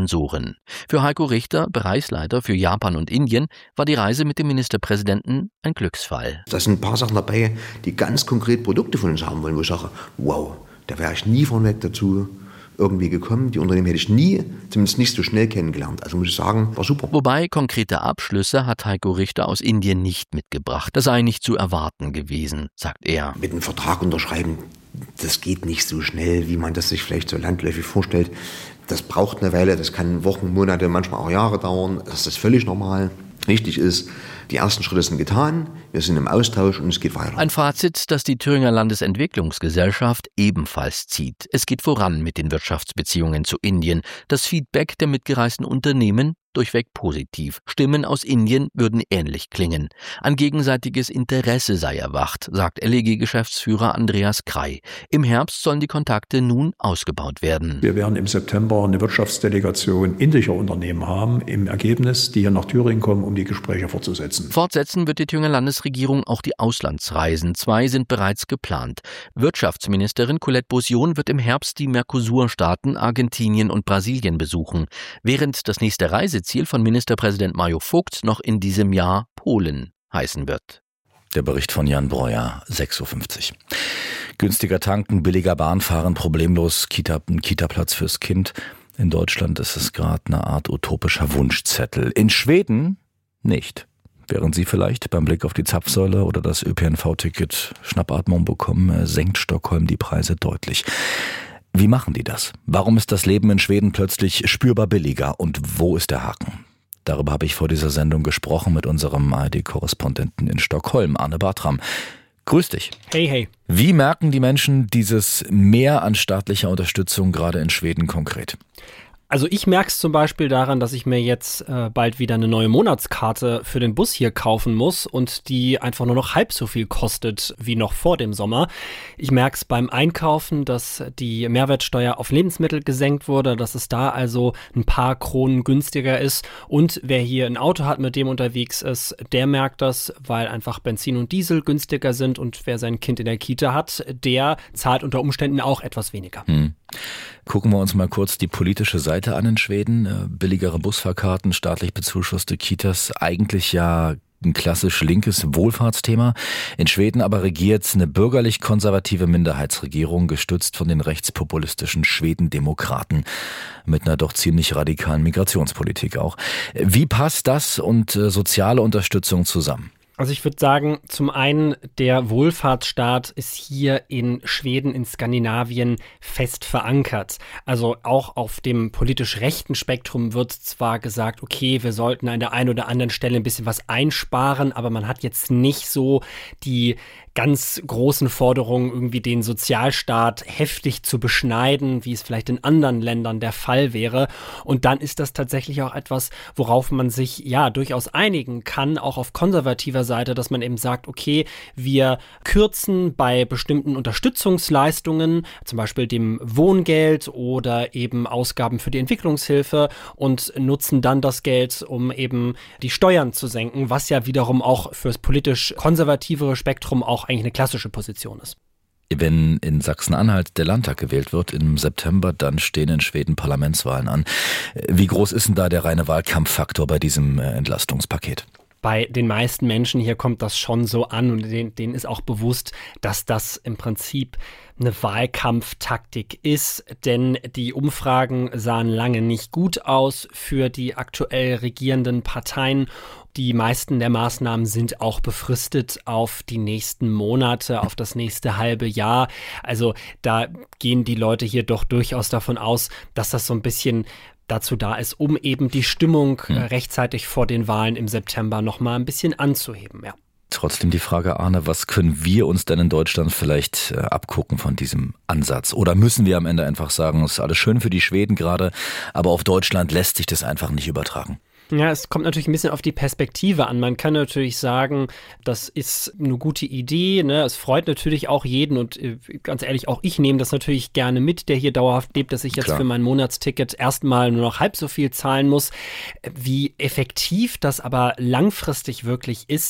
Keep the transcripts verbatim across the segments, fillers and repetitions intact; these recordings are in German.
Sponsoren. Für Heiko Richter, Bereichsleiter für Japan und Indien, war die Reise mit dem Ministerpräsidenten ein Glücksfall. Da sind ein paar Sachen dabei, die ganz konkret Produkte von uns haben wollen, wo ich sage, wow, da wäre ich nie von weg dazu irgendwie gekommen. Die Unternehmen hätte ich nie, zumindest nicht so schnell kennengelernt. Also muss ich sagen, war super. Wobei konkrete Abschlüsse hat Heiko Richter aus Indien nicht mitgebracht. Das sei nicht zu erwarten gewesen, sagt er. Mit einem Vertrag unterschreiben, das geht nicht so schnell, wie man das sich vielleicht so landläufig vorstellt. Das braucht eine Weile, das kann Wochen, Monate, manchmal auch Jahre dauern. Das ist völlig normal. Wichtig ist, die ersten Schritte sind getan, wir sind im Austausch und es geht weiter. Ein Fazit, das die Thüringer Landesentwicklungsgesellschaft ebenfalls zieht. Es geht voran mit den Wirtschaftsbeziehungen zu Indien. Das Feedback der mitgereisten Unternehmen durchweg positiv. Stimmen aus Indien würden ähnlich klingen. Ein gegenseitiges Interesse sei erwacht, sagt L E G-Geschäftsführer Andreas Krei. Im Herbst sollen die Kontakte nun ausgebaut werden. Wir werden im September eine Wirtschaftsdelegation indischer Unternehmen haben, im Ergebnis, die hier nach Thüringen kommen, um die Gespräche fortzusetzen. Fortsetzen wird die Thüringer Landesregierung auch die Auslandsreisen. Zwei sind bereits geplant. Wirtschaftsministerin Colette Bossion wird im Herbst die Mercosur-Staaten Argentinien und Brasilien besuchen, während das nächste Reiseziel von Ministerpräsident Mario Vogt noch in diesem Jahr Polen heißen wird. Der Bericht von Jan Breuer, sechs Uhr fünfzig. Günstiger tanken, billiger Bahn fahren, problemlos Kita, ein Kita-Platz fürs Kind. In Deutschland ist es gerade eine Art utopischer Wunschzettel. In Schweden nicht. Während Sie vielleicht beim Blick auf die Zapfsäule oder das Ö P N V-Ticket Schnappatmung bekommen, senkt Stockholm die Preise deutlich. Wie machen die das? Warum ist das Leben in Schweden plötzlich spürbar billiger und wo ist der Haken? Darüber habe ich vor dieser Sendung gesprochen mit unserem A R D-Korrespondenten in Stockholm, Arne Bartram. Grüß dich. Hey, hey. Wie merken die Menschen dieses Mehr an staatlicher Unterstützung gerade in Schweden konkret? Also ich merke es zum Beispiel daran, dass ich mir jetzt äh, bald wieder eine neue Monatskarte für den Bus hier kaufen muss und die einfach nur noch halb so viel kostet wie noch vor dem Sommer. Ich merke es beim Einkaufen, dass die Mehrwertsteuer auf Lebensmittel gesenkt wurde, dass es da also ein paar Kronen günstiger ist. Und wer hier ein Auto hat, mit dem unterwegs ist, der merkt das, weil einfach Benzin und Diesel günstiger sind. Und wer sein Kind in der Kita hat, der zahlt unter Umständen auch etwas weniger. Hm. Gucken wir uns mal kurz die politische Seite an in Schweden. Billigere Busfahrkarten, staatlich bezuschusste Kitas, eigentlich ja ein klassisch linkes Wohlfahrtsthema. In Schweden aber regiert eine bürgerlich-konservative Minderheitsregierung, gestützt von den rechtspopulistischen Schwedendemokraten mit einer doch ziemlich radikalen Migrationspolitik auch. Wie passt das und äh, soziale Unterstützung zusammen? Also ich würde sagen, zum einen, der Wohlfahrtsstaat ist hier in Schweden, in Skandinavien fest verankert. Also auch auf dem politisch rechten Spektrum wird zwar gesagt, okay, wir sollten an der einen oder anderen Stelle ein bisschen was einsparen, aber man hat jetzt nicht so die ganz großen Forderungen, irgendwie den Sozialstaat heftig zu beschneiden, wie es vielleicht in anderen Ländern der Fall wäre. Und dann ist das tatsächlich auch etwas, worauf man sich ja durchaus einigen kann, auch auf konservativer Seite, dass man eben sagt, okay, wir kürzen bei bestimmten Unterstützungsleistungen, zum Beispiel dem Wohngeld oder eben Ausgaben für die Entwicklungshilfe und nutzen dann das Geld, um eben die Steuern zu senken, was ja wiederum auch fürs politisch konservativere Spektrum auch eigentlich eine klassische Position ist. Wenn in Sachsen-Anhalt der Landtag gewählt wird im September, dann stehen in Schweden Parlamentswahlen an. Wie groß ist denn da der reine Wahlkampffaktor bei diesem Entlastungspaket? Bei den meisten Menschen hier kommt das schon so an und denen, denen ist auch bewusst, dass das im Prinzip eine Wahlkampftaktik ist, denn die Umfragen sahen lange nicht gut aus für die aktuell regierenden Parteien. Die meisten der Maßnahmen sind auch befristet auf die nächsten Monate, auf das nächste halbe Jahr. Also da gehen die Leute hier doch durchaus davon aus, dass das so ein bisschen dazu da ist, um eben die Stimmung hm. rechtzeitig vor den Wahlen im September noch mal ein bisschen anzuheben, ja. Trotzdem die Frage, Arne, was können wir uns denn in Deutschland vielleicht äh, abgucken von diesem Ansatz? Oder müssen wir am Ende einfach sagen, es ist alles schön für die Schweden gerade, aber auf Deutschland lässt sich das einfach nicht übertragen? Ja, es kommt natürlich ein bisschen auf die Perspektive an. Man kann natürlich sagen, das ist eine gute Idee, ne? Es freut natürlich auch jeden und äh, ganz ehrlich, auch ich nehme das natürlich gerne mit, der hier dauerhaft lebt, dass ich jetzt Klar. für mein Monatsticket erstmal nur noch halb so viel zahlen muss. Wie effektiv das aber langfristig wirklich ist,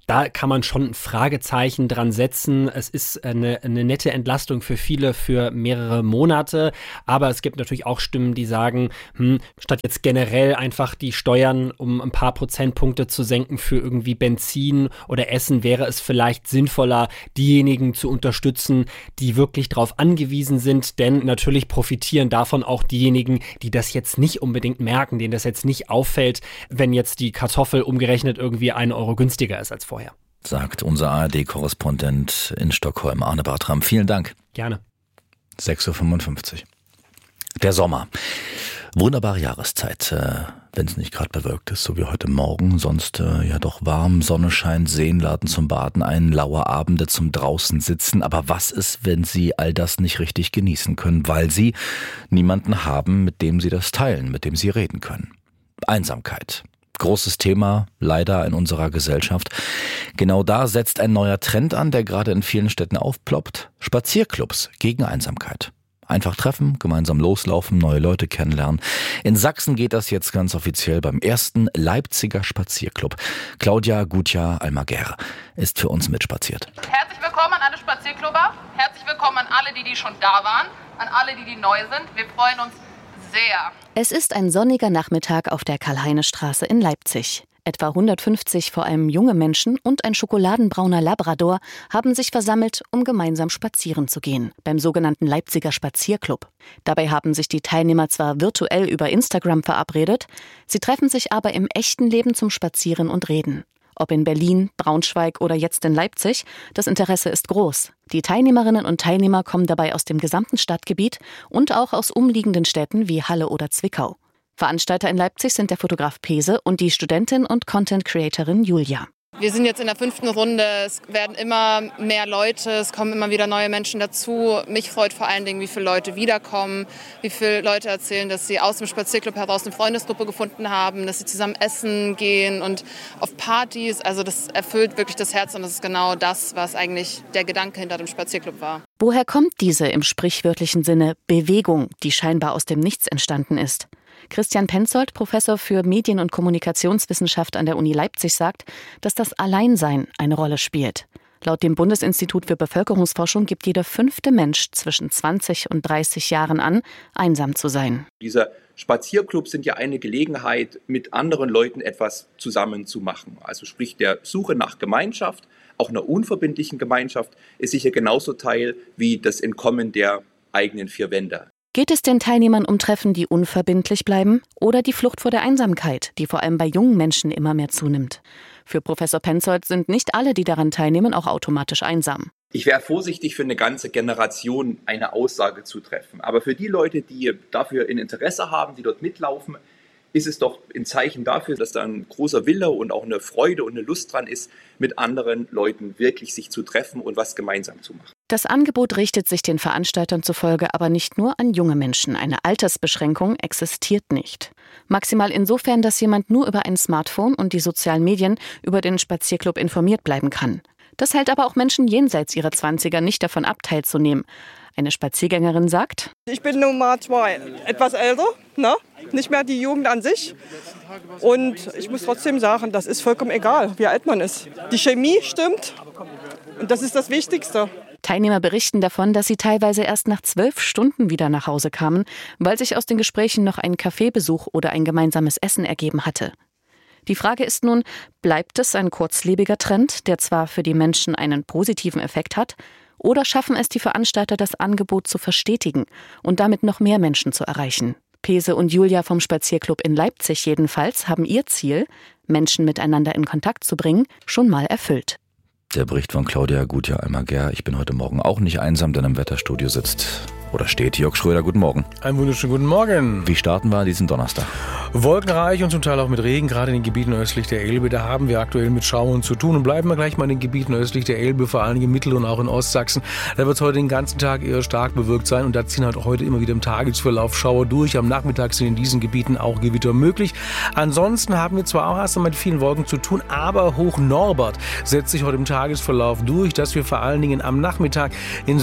Da kann man schon ein Fragezeichen dran setzen. Es ist eine, eine nette Entlastung für viele für mehrere Monate. Aber es gibt natürlich auch Stimmen, die sagen, hm, statt jetzt generell einfach die Steuern um ein paar Prozentpunkte zu senken für irgendwie Benzin oder Essen, wäre es vielleicht sinnvoller, diejenigen zu unterstützen, die wirklich darauf angewiesen sind. Denn natürlich profitieren davon auch diejenigen, die das jetzt nicht unbedingt merken, denen das jetzt nicht auffällt, wenn jetzt die Kartoffel umgerechnet irgendwie einen Euro günstiger ist als vorher. Vorher. Sagt unser A R D-Korrespondent in Stockholm, Arne Bartram. Vielen Dank. Gerne. sechs Uhr fünfundfünfzig. Der Sommer. Wunderbare Jahreszeit, äh, wenn es nicht gerade bewölkt ist, so wie heute Morgen. Sonst äh, ja doch warm, Sonne scheint, Seen laden zum Baden ein, laue Abende zum draußen sitzen. Aber was ist, wenn Sie all das nicht richtig genießen können, weil Sie niemanden haben, mit dem Sie das teilen, mit dem Sie reden können? Einsamkeit. Großes Thema, leider in unserer Gesellschaft. Genau da setzt ein neuer Trend an, der gerade in vielen Städten aufploppt. Spazierclubs gegen Einsamkeit. Einfach treffen, gemeinsam loslaufen, neue Leute kennenlernen. In Sachsen geht das jetzt ganz offiziell beim ersten Leipziger Spazierclub. Claudia Gutjahr-Almaguer ist für uns mitspaziert. Herzlich willkommen an alle Spazierclubber. Herzlich willkommen an alle, die, die schon da waren. An alle, die, die neu sind. Wir freuen uns sehr. Es ist ein sonniger Nachmittag auf der Karl-Heine-Straße in Leipzig. Etwa hundertfünfzig vor allem junge Menschen und ein schokoladenbrauner Labrador haben sich versammelt, um gemeinsam spazieren zu gehen, beim sogenannten Leipziger Spazierclub. Dabei haben sich die Teilnehmer zwar virtuell über Instagram verabredet, sie treffen sich aber im echten Leben zum Spazieren und Reden. Ob in Berlin, Braunschweig oder jetzt in Leipzig, das Interesse ist groß. Die Teilnehmerinnen und Teilnehmer kommen dabei aus dem gesamten Stadtgebiet und auch aus umliegenden Städten wie Halle oder Zwickau. Veranstalter in Leipzig sind der Fotograf Pese und die Studentin und Content-Creatorin Julia. Wir sind jetzt in der fünften Runde, es werden immer mehr Leute, es kommen immer wieder neue Menschen dazu. Mich freut vor allen Dingen, wie viele Leute wiederkommen, wie viele Leute erzählen, dass sie aus dem Spazierclub heraus eine Freundesgruppe gefunden haben, dass sie zusammen essen gehen und auf Partys. Also das erfüllt wirklich das Herz und das ist genau das, was eigentlich der Gedanke hinter dem Spazierclub war. Woher kommt diese im sprichwörtlichen Sinne Bewegung, die scheinbar aus dem Nichts entstanden ist? Christian Penzold, Professor für Medien- und Kommunikationswissenschaft an der Uni Leipzig, sagt, dass das Alleinsein eine Rolle spielt. Laut dem Bundesinstitut für Bevölkerungsforschung gibt jeder fünfte Mensch zwischen zwanzig und dreißig Jahren an, einsam zu sein. Diese Spazierclubs sind ja eine Gelegenheit, mit anderen Leuten etwas zusammen zu machen. Also sprich der Suche nach Gemeinschaft, auch einer unverbindlichen Gemeinschaft, ist sicher genauso Teil wie das Entkommen der eigenen vier Wände. Geht es den Teilnehmern um Treffen, die unverbindlich bleiben, oder die Flucht vor der Einsamkeit, die vor allem bei jungen Menschen immer mehr zunimmt? Für Professor Penzold sind nicht alle, die daran teilnehmen, auch automatisch einsam. Ich wäre vorsichtig, für eine ganze Generation eine Aussage zu treffen. Aber für die Leute, die dafür ein Interesse haben, die dort mitlaufen, ist es doch ein Zeichen dafür, dass da ein großer Wille und auch eine Freude und eine Lust dran ist, mit anderen Leuten wirklich sich zu treffen und was gemeinsam zu machen. Das Angebot richtet sich den Veranstaltern zufolge aber nicht nur an junge Menschen. Eine Altersbeschränkung existiert nicht. Maximal insofern, dass jemand nur über ein Smartphone und die sozialen Medien über den Spazierclub informiert bleiben kann. Das hält aber auch Menschen jenseits ihrer Zwanziger nicht davon ab, teilzunehmen. Eine Spaziergängerin sagt: Ich bin Nummer zwei, etwas älter, ne? Nicht mehr die Jugend an sich. Und ich muss trotzdem sagen, das ist vollkommen egal, wie alt man ist. Die Chemie stimmt und das ist das Wichtigste. Teilnehmer berichten davon, dass sie teilweise erst nach zwölf Stunden wieder nach Hause kamen, weil sich aus den Gesprächen noch ein Kaffeebesuch oder ein gemeinsames Essen ergeben hatte. Die Frage ist nun, bleibt es ein kurzlebiger Trend, der zwar für die Menschen einen positiven Effekt hat, oder schaffen es die Veranstalter, das Angebot zu verstetigen und damit noch mehr Menschen zu erreichen? Pese und Julia vom Spazierclub in Leipzig jedenfalls haben ihr Ziel, Menschen miteinander in Kontakt zu bringen, schon mal erfüllt. Der Bericht von Claudia Gutjahr-Almaguer. Ich bin heute Morgen auch nicht einsam, denn im Wetterstudio sitzt oder steht Jörg Schröder. Guten Morgen. Einen wunderschönen guten Morgen. Wie starten wir diesen Donnerstag? Wolkenreich und zum Teil auch mit Regen, gerade in den Gebieten östlich der Elbe. Da haben wir aktuell mit Schauern zu tun. Und bleiben wir gleich mal in den Gebieten östlich der Elbe, vor allem in Mittel- und auch in Ostsachsen. Da wird es heute den ganzen Tag eher stark bewölkt sein. Und da ziehen halt heute immer wieder im Tagesverlauf Schauer durch. Am Nachmittag sind in diesen Gebieten auch Gewitter möglich. Ansonsten haben wir zwar auch erst einmal mit vielen Wolken zu tun, aber Hoch Norbert setzt sich heute im Tagesverlauf durch, dass wir vor allen Dingen am Nachmittag in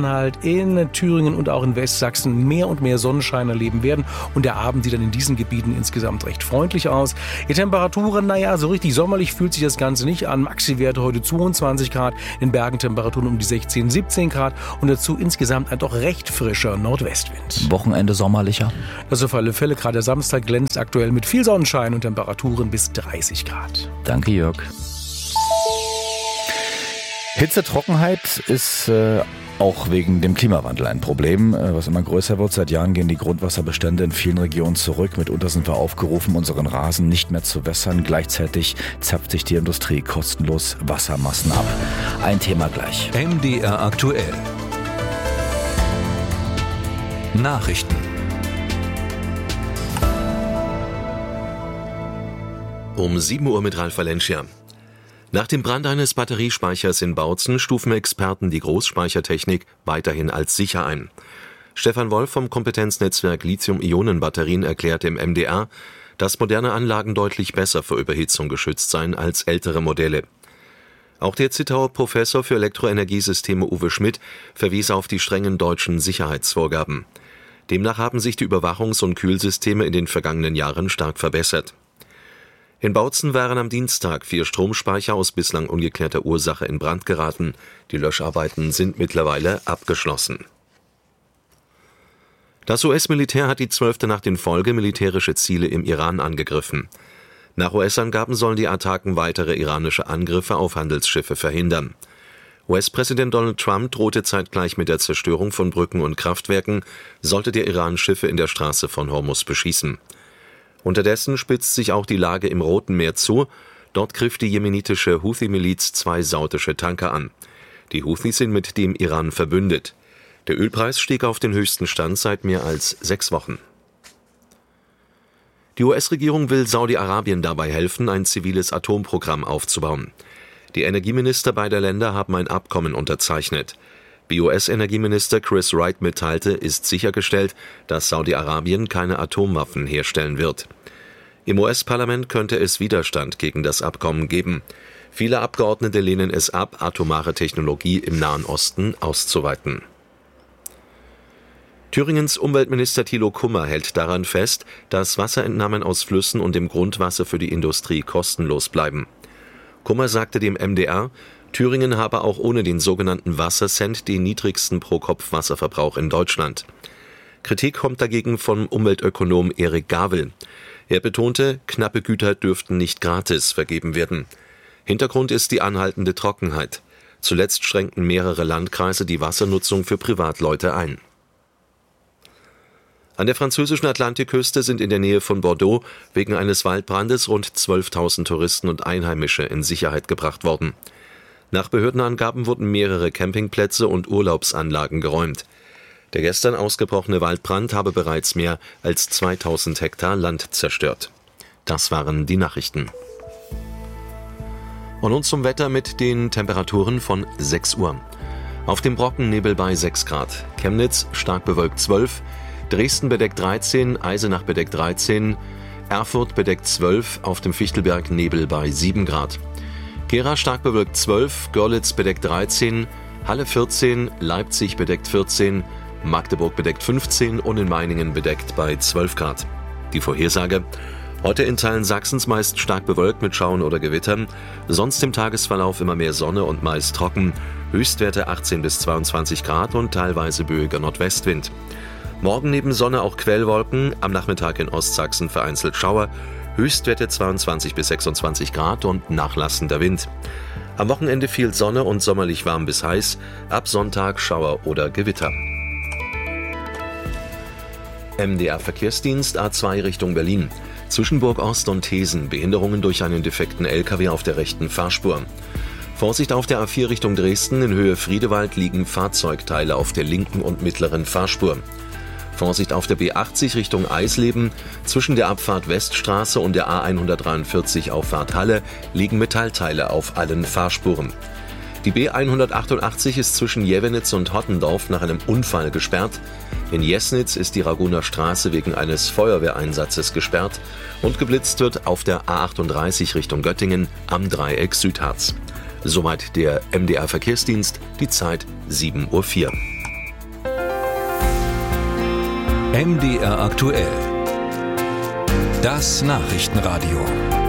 Sachsen-Anhalt, in Thüringen und auch in Westsachsen mehr und mehr Sonnenschein erleben werden. Und der Abend sieht dann in diesen Gebieten Gebieten insgesamt recht freundlich aus. Die Temperaturen, naja, so richtig sommerlich fühlt sich das Ganze nicht an. Maxi-Werte heute zweiundzwanzig Grad, in Bergen Temperaturen um die sechzehn, siebzehn Grad und dazu insgesamt ein doch recht frischer Nordwestwind. Wochenende sommerlicher? Das auf alle Fälle. Gerade der Samstag glänzt aktuell mit viel Sonnenschein und Temperaturen bis dreißig Grad. Danke, Jörg. Hitze, Trockenheit ist äh, auch wegen dem Klimawandel ein Problem, äh, was immer größer wird. Seit Jahren gehen die Grundwasserbestände in vielen Regionen zurück. Mitunter sind wir aufgerufen, unseren Rasen nicht mehr zu wässern. Gleichzeitig zapft sich die Industrie kostenlos Wassermassen ab. Ein Thema gleich. M D R aktuell. Nachrichten. Um sieben Uhr mit Ralf Valencia. Nach dem Brand eines Batteriespeichers in Bautzen stufen Experten die Großspeichertechnik weiterhin als sicher ein. Stefan Wolf vom Kompetenznetzwerk Lithium-Ionen-Batterien erklärte im M D R, dass moderne Anlagen deutlich besser vor Überhitzung geschützt seien als ältere Modelle. Auch der Zittauer Professor für Elektroenergiesysteme Uwe Schmidt verwies auf die strengen deutschen Sicherheitsvorgaben. Demnach haben sich die Überwachungs- und Kühlsysteme in den vergangenen Jahren stark verbessert. In Bautzen waren am Dienstag vier Stromspeicher aus bislang ungeklärter Ursache in Brand geraten. Die Löscharbeiten sind mittlerweile abgeschlossen. Das U S-Militär hat die zwölfte Nacht in Folge militärische Ziele im Iran angegriffen. Nach U S-Angaben sollen die Attacken weitere iranische Angriffe auf Handelsschiffe verhindern. U S-Präsident Donald Trump drohte zeitgleich mit der Zerstörung von Brücken und Kraftwerken, sollte der Iran Schiffe in der Straße von Hormuz beschießen. Unterdessen spitzt sich auch die Lage im Roten Meer zu. Dort griff die jemenitische Houthi-Miliz zwei saudische Tanker an. Die Houthis sind mit dem Iran verbündet. Der Ölpreis stieg auf den höchsten Stand seit mehr als sechs Wochen. Die U S-Regierung will Saudi-Arabien dabei helfen, ein ziviles Atomprogramm aufzubauen. Die Energieminister beider Länder haben ein Abkommen unterzeichnet. Wie U S-Energieminister Chris Wright mitteilte, ist sichergestellt, dass Saudi-Arabien keine Atomwaffen herstellen wird. Im U S-Parlament könnte es Widerstand gegen das Abkommen geben. Viele Abgeordnete lehnen es ab, atomare Technologie im Nahen Osten auszuweiten. Thüringens Umweltminister Thilo Kummer hält daran fest, dass Wasserentnahmen aus Flüssen und dem Grundwasser für die Industrie kostenlos bleiben. Kummer sagte dem M D R, Thüringen habe auch ohne den sogenannten Wassercent den niedrigsten Pro-Kopf-Wasserverbrauch in Deutschland. Kritik kommt dagegen vom Umweltökonom Erik Gavel. Er betonte, knappe Güter dürften nicht gratis vergeben werden. Hintergrund ist die anhaltende Trockenheit. Zuletzt schränkten mehrere Landkreise die Wassernutzung für Privatleute ein. An der französischen Atlantikküste sind in der Nähe von Bordeaux wegen eines Waldbrandes rund zwölftausend Touristen und Einheimische in Sicherheit gebracht worden. Nach Behördenangaben wurden mehrere Campingplätze und Urlaubsanlagen geräumt. Der gestern ausgebrochene Waldbrand habe bereits mehr als zweitausend Hektar Land zerstört. Das waren die Nachrichten. Und nun zum Wetter mit den Temperaturen von sechs Uhr. Auf dem Brocken Nebel bei sechs Grad, Chemnitz stark bewölkt zwölf, Dresden bedeckt dreizehn, Eisenach bedeckt dreizehn, Erfurt bedeckt zwölf, auf dem Fichtelberg Nebel bei sieben Grad. Gera stark bewölkt zwölf, Görlitz bedeckt dreizehn, Halle vierzehn, Leipzig bedeckt vierzehn, Magdeburg bedeckt fünfzehn und in Meiningen bedeckt bei zwölf Grad. Die Vorhersage: Heute in Teilen Sachsens meist stark bewölkt mit Schauern oder Gewittern, sonst im Tagesverlauf immer mehr Sonne und meist trocken, Höchstwerte achtzehn bis zweiundzwanzig Grad und teilweise böiger Nordwestwind. Morgen neben Sonne auch Quellwolken, am Nachmittag in Ostsachsen vereinzelt Schauer, Höchstwerte zweiundzwanzig bis sechsundzwanzig Grad und nachlassender Wind. Am Wochenende viel Sonne und sommerlich warm bis heiß, ab Sonntag Schauer oder Gewitter. M D R-Verkehrsdienst A zwei Richtung Berlin. Zwischen Burg Ost und Thesen Behinderungen durch einen defekten L K W auf der rechten Fahrspur. Vorsicht auf der A vier Richtung Dresden, in Höhe Friedewald liegen Fahrzeugteile auf der linken und mittleren Fahrspur. Vorsicht auf der B achtzig Richtung Eisleben, zwischen der Abfahrt Weststraße und der A hundertdreiundvierzig Auffahrt Halle liegen Metallteile auf allen Fahrspuren. Die B hundertachtundachtzig ist zwischen Jevenitz und Hottendorf nach einem Unfall gesperrt. In Jesnitz ist die Raguner Straße wegen eines Feuerwehreinsatzes gesperrt und geblitzt wird auf der A achtunddreißig Richtung Göttingen am Dreieck Südharz. Soweit der M D R-Verkehrsdienst, die Zeit sieben Uhr vier. M D R aktuell. Das Nachrichtenradio.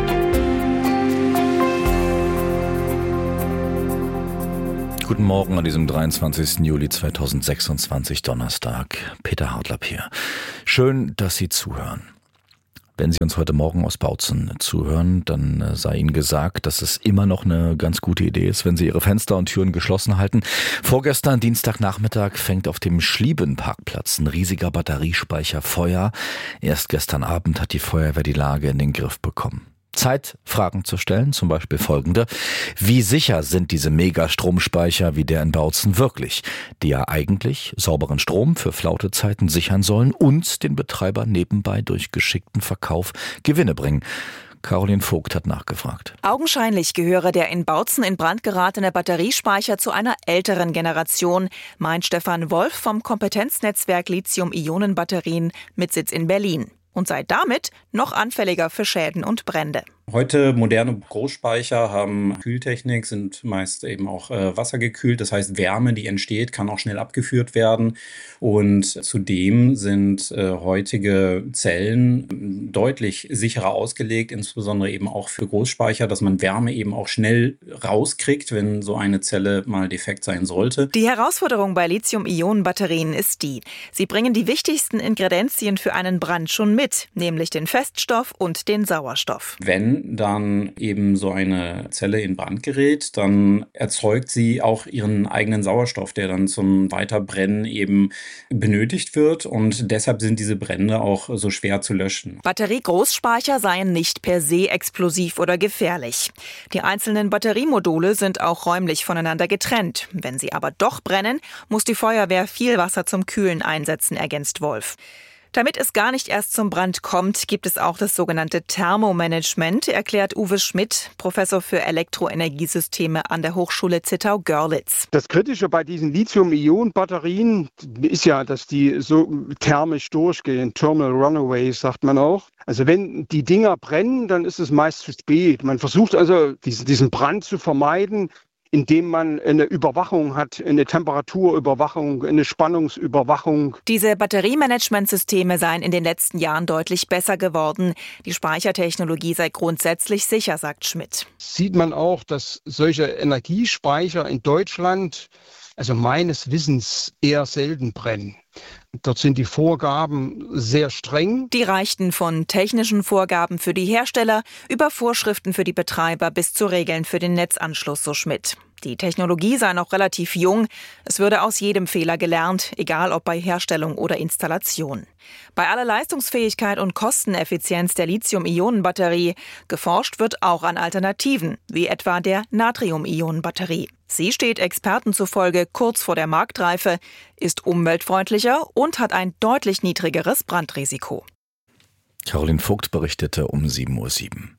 Guten Morgen an diesem dreiundzwanzigsten Juli zweitausendsechsundzwanzig, Donnerstag. Peter Hartlapp hier. Schön, dass Sie zuhören. Wenn Sie uns heute Morgen aus Bautzen zuhören, dann sei Ihnen gesagt, dass es immer noch eine ganz gute Idee ist, wenn Sie Ihre Fenster und Türen geschlossen halten. Vorgestern, Dienstagnachmittag, fängt auf dem Schliebenparkplatz ein riesiger Batteriespeicher Feuer. Erst gestern Abend hat die Feuerwehr die Lage in den Griff bekommen. Zeit, Fragen zu stellen, zum Beispiel folgende. Wie sicher sind diese Megastromspeicher wie der in Bautzen wirklich, die ja eigentlich sauberen Strom für Flautezeiten sichern sollen und den Betreiber nebenbei durch geschickten Verkauf Gewinne bringen? Caroline Vogt hat nachgefragt. Augenscheinlich gehöre der in Bautzen in Brand geratene Batteriespeicher zu einer älteren Generation, meint Stefan Wolf vom Kompetenznetzwerk Lithium-Ionen-Batterien mit Sitz in Berlin. Und sei damit noch anfälliger für Schäden und Brände. Heute moderne Großspeicher haben Kühltechnik, sind meist eben auch äh, wassergekühlt. Das heißt, Wärme, die entsteht, kann auch schnell abgeführt werden. Und zudem sind äh, heutige Zellen deutlich sicherer ausgelegt, insbesondere eben auch für Großspeicher, dass man Wärme eben auch schnell rauskriegt, wenn so eine Zelle mal defekt sein sollte. Die Herausforderung bei Lithium-Ionen-Batterien ist die: Sie bringen die wichtigsten Ingredienzien für einen Brand schon mit, nämlich den Feststoff und den Sauerstoff. Wenn dann eben so eine Zelle in Brand gerät, dann erzeugt sie auch ihren eigenen Sauerstoff, der dann zum Weiterbrennen eben benötigt wird. Und deshalb sind diese Brände auch so schwer zu löschen. Batteriegroßspeicher seien nicht per se explosiv oder gefährlich. Die einzelnen Batteriemodule sind auch räumlich voneinander getrennt. Wenn sie aber doch brennen, muss die Feuerwehr viel Wasser zum Kühlen einsetzen, ergänzt Wolf. Damit es gar nicht erst zum Brand kommt, gibt es auch das sogenannte Thermomanagement, erklärt Uwe Schmidt, Professor für Elektroenergiesysteme an der Hochschule Zittau-Görlitz. Das Kritische bei diesen Lithium-Ionen-Batterien ist ja, dass die so thermisch durchgehen. Thermal Runaways sagt man auch. Also wenn die Dinger brennen, dann ist es meist zu spät. Man versucht also, diesen Brand zu vermeiden, indem man eine Überwachung hat, eine Temperaturüberwachung, eine Spannungsüberwachung. Diese Batteriemanagementsysteme seien in den letzten Jahren deutlich besser geworden. Die Speichertechnologie sei grundsätzlich sicher, sagt Schmidt. Sieht man auch, dass solche Energiespeicher in Deutschland, also meines Wissens, eher selten brennen. Dort sind die Vorgaben sehr streng. Die reichten von technischen Vorgaben für die Hersteller über Vorschriften für die Betreiber bis zu Regeln für den Netzanschluss, so Schmidt. Die Technologie sei noch relativ jung. Es würde aus jedem Fehler gelernt, egal ob bei Herstellung oder Installation. Bei aller Leistungsfähigkeit und Kosteneffizienz der Lithium-Ionen-Batterie geforscht wird auch an Alternativen, wie etwa der Natrium-Ionen-Batterie. Sie steht Experten zufolge kurz vor der Marktreife, ist umweltfreundlicher und hat ein deutlich niedrigeres Brandrisiko. Caroline Vogt berichtete um sieben Uhr sieben.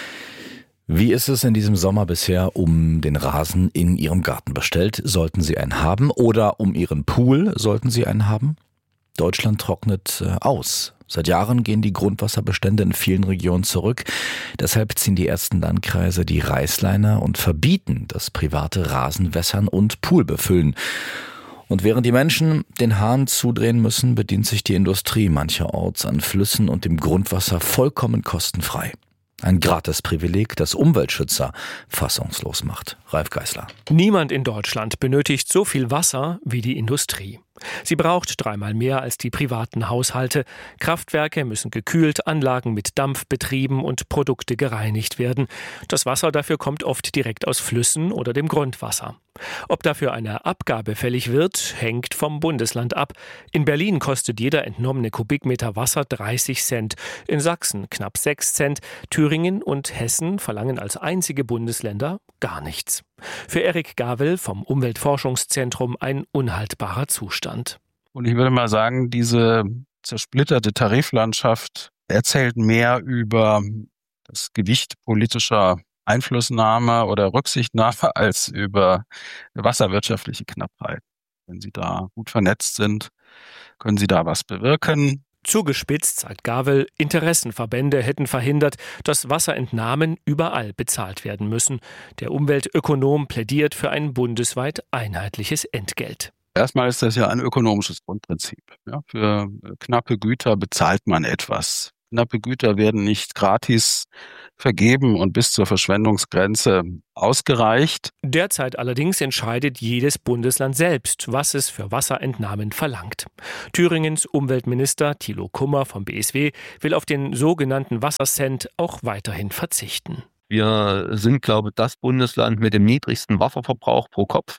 Wie ist es in diesem Sommer bisher um den Rasen in Ihrem Garten bestellt? Sollten Sie einen haben oder um Ihren Pool sollten Sie einen haben? Deutschland trocknet aus. Seit Jahren gehen die Grundwasserbestände in vielen Regionen zurück. Deshalb ziehen die ersten Landkreise die Reißleine und verbieten das private Rasenwässern und Poolbefüllen. Und während die Menschen den Hahn zudrehen müssen, bedient sich die Industrie mancherorts an Flüssen und dem Grundwasser vollkommen kostenfrei. Ein Gratisprivileg, das Umweltschützer fassungslos macht. Ralf Geißler. Niemand in Deutschland benötigt so viel Wasser wie die Industrie. Sie braucht dreimal mehr als die privaten Haushalte. Kraftwerke müssen gekühlt, Anlagen mit Dampf betrieben und Produkte gereinigt werden. Das Wasser dafür kommt oft direkt aus Flüssen oder dem Grundwasser. Ob dafür eine Abgabe fällig wird, hängt vom Bundesland ab. In Berlin kostet jeder entnommene Kubikmeter Wasser dreißig Cent, in Sachsen knapp sechs Cent, Thüringen und Hessen verlangen als einzige Bundesländer gar nichts. Für Erik Gavel vom Umweltforschungszentrum ein unhaltbarer Zustand. Und ich würde mal sagen, diese zersplitterte Tariflandschaft erzählt mehr über das Gewicht politischer Einflussnahme oder Rücksichtnahme als über wasserwirtschaftliche Knappheit. Wenn Sie da gut vernetzt sind, können Sie da was bewirken. Zugespitzt, sagt Gavel, Interessenverbände hätten verhindert, dass Wasserentnahmen überall bezahlt werden müssen. Der Umweltökonom plädiert für ein bundesweit einheitliches Entgelt. Erstmal ist das ja ein ökonomisches Grundprinzip. Ja, für knappe Güter bezahlt man etwas. Knappe Güter werden nicht gratis vergeben und bis zur Verschwendungsgrenze ausgereicht. Derzeit allerdings entscheidet jedes Bundesland selbst, was es für Wasserentnahmen verlangt. Thüringens Umweltminister Thilo Kummer vom B S W will auf den sogenannten Wassercent auch weiterhin verzichten. Wir sind, glaube ich, das Bundesland mit dem niedrigsten Wasserverbrauch pro Kopf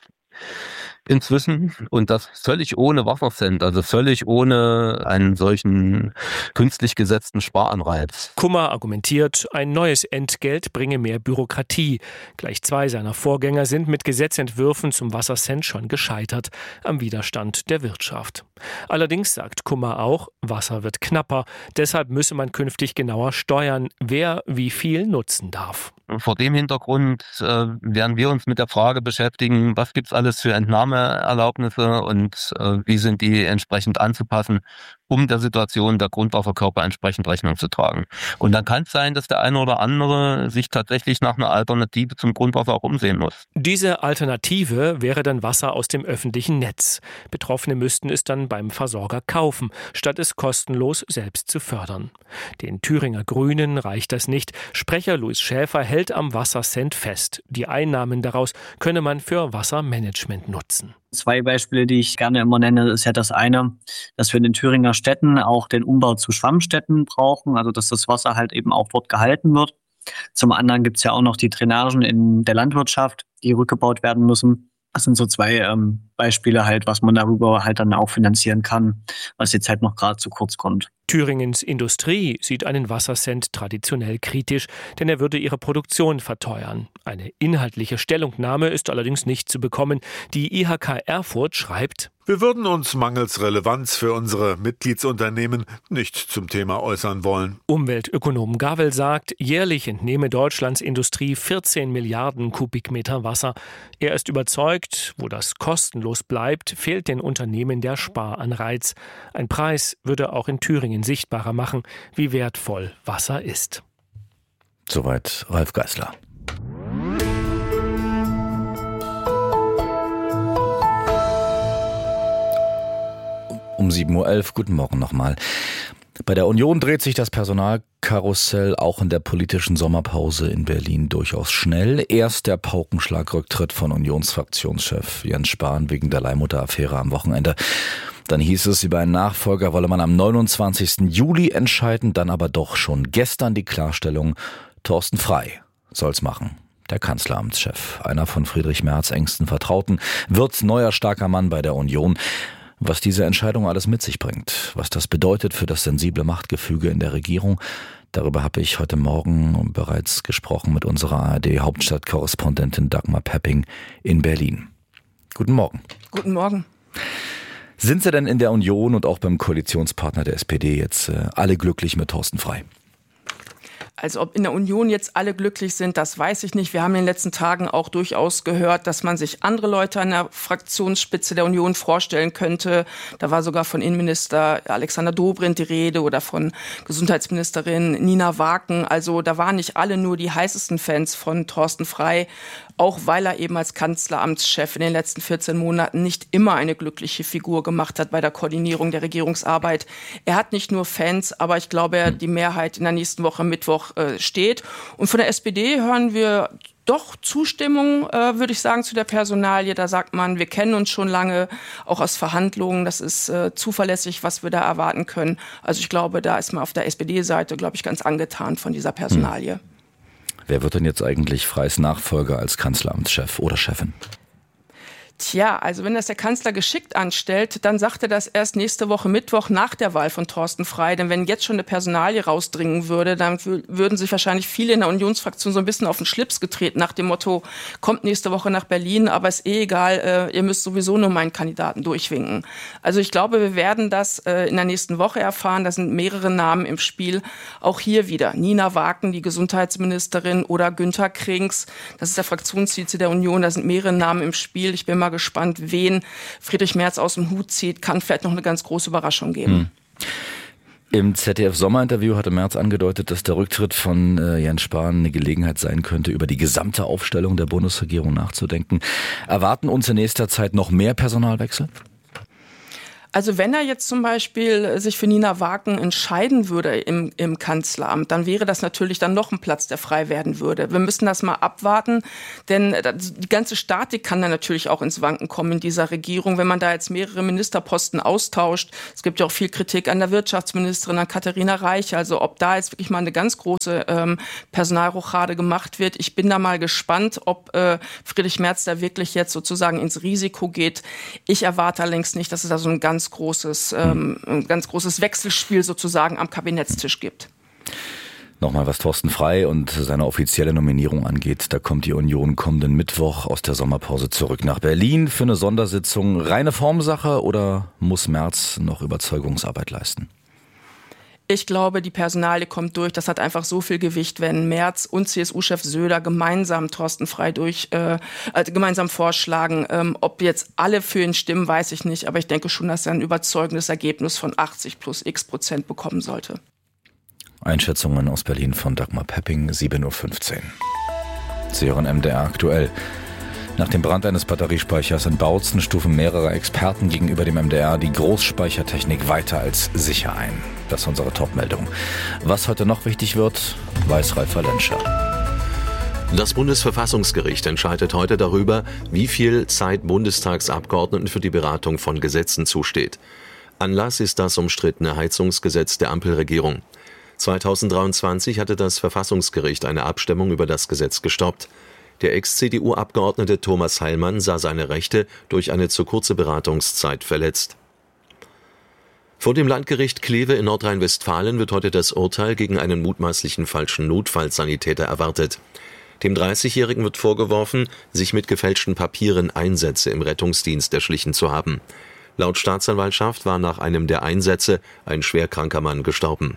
inzwischen, und das völlig ohne Wassercent, also völlig ohne einen solchen künstlich gesetzten Sparanreiz. Kummer argumentiert, ein neues Entgelt bringe mehr Bürokratie. Gleich zwei seiner Vorgänger sind mit Gesetzentwürfen zum Wassercent schon gescheitert am Widerstand der Wirtschaft. Allerdings sagt Kummer auch, Wasser wird knapper, deshalb müsse man künftig genauer steuern, wer wie viel nutzen darf. Vor dem Hintergrund äh, werden wir uns mit der Frage beschäftigen, was gibt es alles für Entnahmeerlaubnisse und äh, wie sind die entsprechend anzupassen, um der Situation der Grundwasserkörper entsprechend Rechnung zu tragen. Und dann kann es sein, dass der eine oder andere sich tatsächlich nach einer Alternative zum Grundwasser auch umsehen muss. Diese Alternative wäre dann Wasser aus dem öffentlichen Netz. Betroffene müssten es dann beim Versorger kaufen, statt es kostenlos selbst zu fördern. Den Thüringer Grünen reicht das nicht. Sprecher Louis Schäfer hält am Wassercent fest. Die Einnahmen daraus könne man für Wassermanagement nutzen. Zwei Beispiele, die ich gerne immer nenne, ist ja das eine, dass wir in den Thüringer Städten auch den Umbau zu Schwammstädten brauchen, also dass das Wasser halt eben auch dort gehalten wird. Zum anderen gibt es ja auch noch die Drainagen in der Landwirtschaft, die rückgebaut werden müssen. Das sind so zwei ähm, Beispiele halt, was man darüber halt dann auch finanzieren kann, was jetzt halt noch gerade zu kurz kommt. Thüringens Industrie sieht einen Wassercent traditionell kritisch, denn er würde ihre Produktion verteuern. Eine inhaltliche Stellungnahme ist allerdings nicht zu bekommen. Die I H K Erfurt schreibt: Wir würden uns mangels Relevanz für unsere Mitgliedsunternehmen nicht zum Thema äußern wollen. Umweltökonom Gavel sagt, jährlich entnehme Deutschlands Industrie vierzehn Milliarden Kubikmeter Wasser. Er ist überzeugt, wo das kostenlos bleibt, fehlt den Unternehmen der Sparanreiz. Ein Preis würde auch in Thüringen sichtbarer machen, wie wertvoll Wasser ist. Soweit Ralf Geißler. Um sieben Uhr elf, guten Morgen nochmal. Bei der Union dreht sich das Personalkarussell auch in der politischen Sommerpause in Berlin durchaus schnell. Erst der Paukenschlagrücktritt von Unionsfraktionschef Jens Spahn wegen der Leihmutter-Affäre am Wochenende. Dann hieß es, über einen Nachfolger wolle man am neunundzwanzigsten Juli entscheiden, dann aber doch schon gestern die Klarstellung, Thorsten Frey soll's machen. Der Kanzleramtschef, einer von Friedrich Merz engsten Vertrauten, wird neuer starker Mann bei der Union. Was diese Entscheidung alles mit sich bringt, was das bedeutet für das sensible Machtgefüge in der Regierung, darüber habe ich heute Morgen bereits gesprochen mit unserer A R D-Hauptstadtkorrespondentin Dagmar Pepping in Berlin. Guten Morgen. Guten Morgen. Sind Sie denn in der Union und auch beim Koalitionspartner der S P D jetzt äh, alle glücklich mit Thorsten Frey? Also ob in der Union jetzt alle glücklich sind, das weiß ich nicht. Wir haben in den letzten Tagen auch durchaus gehört, dass man sich andere Leute an der Fraktionsspitze der Union vorstellen könnte. Da war sogar von Innenminister Alexander Dobrindt die Rede oder von Gesundheitsministerin Nina Waken. Also da waren nicht alle nur die heißesten Fans von Thorsten Frey, auch weil er eben als Kanzleramtschef in den letzten vierzehn Monaten nicht immer eine glückliche Figur gemacht hat bei der Koordinierung der Regierungsarbeit. Er hat nicht nur Fans, aber ich glaube, die Mehrheit in der nächsten Woche Mittwoch äh, steht. Und von der S P D hören wir doch Zustimmung, äh, würde ich sagen, zu der Personalie. Da sagt man, wir kennen uns schon lange, auch aus Verhandlungen. Das ist äh, zuverlässig, was wir da erwarten können. Also ich glaube, da ist man auf der S P D-Seite, glaube ich, ganz angetan von dieser Personalie. Hm. Wer wird denn jetzt eigentlich Freys Nachfolger als Kanzleramtschef oder Chefin? Tja, also wenn das der Kanzler geschickt anstellt, dann sagt er das erst nächste Woche Mittwoch nach der Wahl von Thorsten Frey. Denn wenn jetzt schon eine Personalie rausdringen würde, dann w- würden sich wahrscheinlich viele in der Unionsfraktion so ein bisschen auf den Schlips getreten nach dem Motto, kommt nächste Woche nach Berlin, aber ist eh egal, äh, ihr müsst sowieso nur meinen Kandidaten durchwinken. Also ich glaube, wir werden das äh, in der nächsten Woche erfahren. Da sind mehrere Namen im Spiel. Auch hier wieder Nina Waken, die Gesundheitsministerin, oder Günther Krings, das ist der Fraktionsvize der Union. Da sind mehrere Namen im Spiel. Ich bin mal gespannt, wen Friedrich Merz aus dem Hut zieht. Kann vielleicht noch eine ganz große Überraschung geben. Hm. Im Z D F-Sommerinterview hatte Merz angedeutet, dass der Rücktritt von äh, Jens Spahn eine Gelegenheit sein könnte, über die gesamte Aufstellung der Bundesregierung nachzudenken. Erwarten uns in nächster Zeit noch mehr Personalwechsel? Also wenn er jetzt zum Beispiel sich für Nina Wagen entscheiden würde im, im Kanzleramt, dann wäre das natürlich dann noch ein Platz, der frei werden würde. Wir müssen das mal abwarten, denn die ganze Statik kann dann natürlich auch ins Wanken kommen in dieser Regierung, wenn man da jetzt mehrere Ministerposten austauscht. Es gibt ja auch viel Kritik an der Wirtschaftsministerin, an Katharina Reich, also ob da jetzt wirklich mal eine ganz große ähm, Personalrochade gemacht wird. Ich bin da mal gespannt, ob äh, Friedrich Merz da wirklich jetzt sozusagen ins Risiko geht. Ich erwarte allerdings nicht, dass es da so ein ganz großes, ähm, ein ganz großes Wechselspiel sozusagen am Kabinettstisch gibt. Nochmal, was Thorsten Frey und seine offizielle Nominierung angeht, da kommt die Union kommenden Mittwoch aus der Sommerpause zurück nach Berlin für eine Sondersitzung. Reine Formsache oder muss Merz noch Überzeugungsarbeit leisten? Ich glaube, die Personalie kommt durch. Das hat einfach so viel Gewicht, wenn Merz und C S U-Chef Söder gemeinsam Thorsten Frey durch, äh, also gemeinsam vorschlagen. Ähm, ob jetzt alle für ihn stimmen, weiß ich nicht. Aber ich denke schon, dass er ein überzeugendes Ergebnis von achtzig plus x Prozent bekommen sollte. Einschätzungen aus Berlin von Dagmar Pepping, sieben Uhr fünfzehn. Sie hören M D R aktuell. Nach dem Brand eines Batteriespeichers in Bautzen stufen mehrere Experten gegenüber dem M D R die Großspeichertechnik weiter als sicher ein. Das ist unsere Top-Meldung. Was heute noch wichtig wird, weiß Ralf Lenscher. Das Bundesverfassungsgericht entscheidet heute darüber, wie viel Zeit Bundestagsabgeordneten für die Beratung von Gesetzen zusteht. Anlass ist das umstrittene Heizungsgesetz der Ampelregierung. zweitausenddreiundzwanzig hatte das Verfassungsgericht eine Abstimmung über das Gesetz gestoppt. Der Ex-C D U-Abgeordnete Thomas Heilmann sah seine Rechte durch eine zu kurze Beratungszeit verletzt. Vor dem Landgericht Kleve in Nordrhein-Westfalen wird heute das Urteil gegen einen mutmaßlichen falschen Notfallsanitäter erwartet. Dem dreißigjährigen wird vorgeworfen, sich mit gefälschten Papieren Einsätze im Rettungsdienst erschlichen zu haben. Laut Staatsanwaltschaft war nach einem der Einsätze ein schwerkranker Mann gestorben.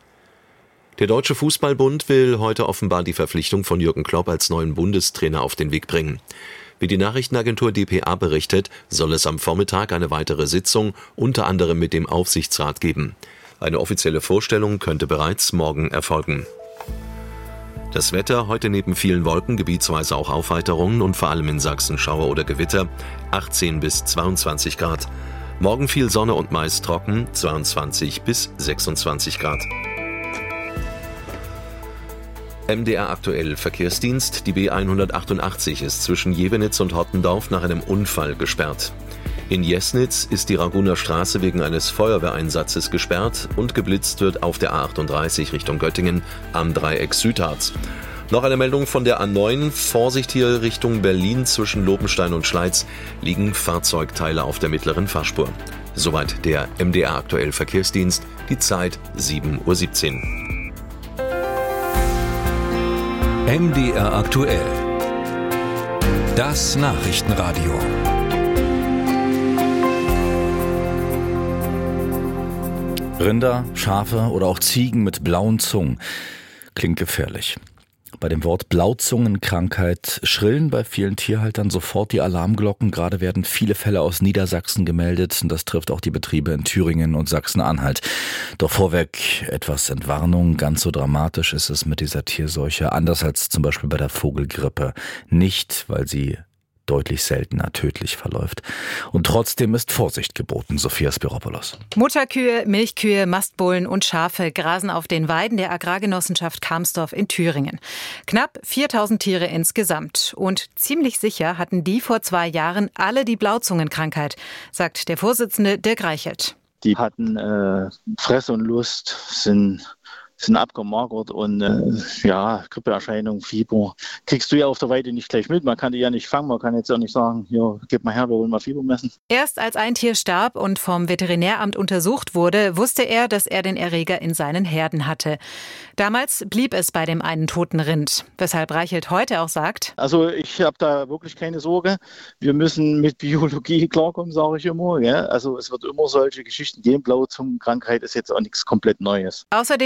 Der Deutsche Fußballbund will heute offenbar die Verpflichtung von Jürgen Klopp als neuen Bundestrainer auf den Weg bringen. Wie die Nachrichtenagentur D P A berichtet, soll es am Vormittag eine weitere Sitzung unter anderem mit dem Aufsichtsrat geben. Eine offizielle Vorstellung könnte bereits morgen erfolgen. Das Wetter heute neben vielen Wolken gebietsweise auch Aufheiterungen und vor allem in Sachsen Schauer oder Gewitter, achtzehn bis zweiundzwanzig Grad. Morgen viel Sonne und meist trocken, zweiundzwanzig bis sechsundzwanzig Grad. M D R aktuell Verkehrsdienst. Die B hundertachtundachtzig ist zwischen Jevenitz und Hottendorf nach einem Unfall gesperrt. In Jesnitz ist die Raguner Straße wegen eines Feuerwehreinsatzes gesperrt und geblitzt wird auf der A achtunddreißig Richtung Göttingen am Dreieck Südharz. Noch eine Meldung von der A neun. Vorsicht hier Richtung Berlin zwischen Lobenstein und Schleiz liegen Fahrzeugteile auf der mittleren Fahrspur. Soweit der M D R aktuell Verkehrsdienst. Die Zeit sieben Uhr siebzehn. M D R aktuell. Das Nachrichtenradio. Rinder, Schafe oder auch Ziegen mit blauen Zungen. Klingt gefährlich. Bei dem Wort Blauzungenkrankheit schrillen bei vielen Tierhaltern sofort die Alarmglocken. Gerade werden viele Fälle aus Niedersachsen gemeldet. Und das trifft auch die Betriebe in Thüringen und Sachsen-Anhalt. Doch vorweg etwas Entwarnung. Ganz so dramatisch ist es mit dieser Tierseuche. Anders als zum Beispiel bei der Vogelgrippe. Nicht, weil sie deutlich seltener tödlich verläuft. Und trotzdem ist Vorsicht geboten, Sophia Spiropoulos. Mutterkühe, Milchkühe, Mastbullen und Schafe grasen auf den Weiden der Agrargenossenschaft Kamsdorf in Thüringen. Knapp viertausend Tiere insgesamt. Und ziemlich sicher hatten die vor zwei Jahren alle die Blauzungenkrankheit, sagt der Vorsitzende Dirk Reichelt. Die hatten äh, Fress und Lust, sind sind abgemagert und äh, ja, Grippeerscheinungen, Fieber. Kriegst du ja auf der Weide nicht gleich mit. Man kann die ja nicht fangen. Man kann jetzt auch nicht sagen, hier, gib mal her, wir wollen mal Fieber messen. Erst als ein Tier starb und vom Veterinäramt untersucht wurde, wusste er, dass er den Erreger in seinen Herden hatte. Damals blieb es bei dem einen toten Rind. Weshalb Reichelt heute auch sagt: Also ich habe da wirklich keine Sorge. Wir müssen mit Biologie klarkommen, sage ich immer. Ja? Also es wird immer solche Geschichten geben. Blauzungenkrankheit ist jetzt auch nichts komplett Neues. Außerdem gebe es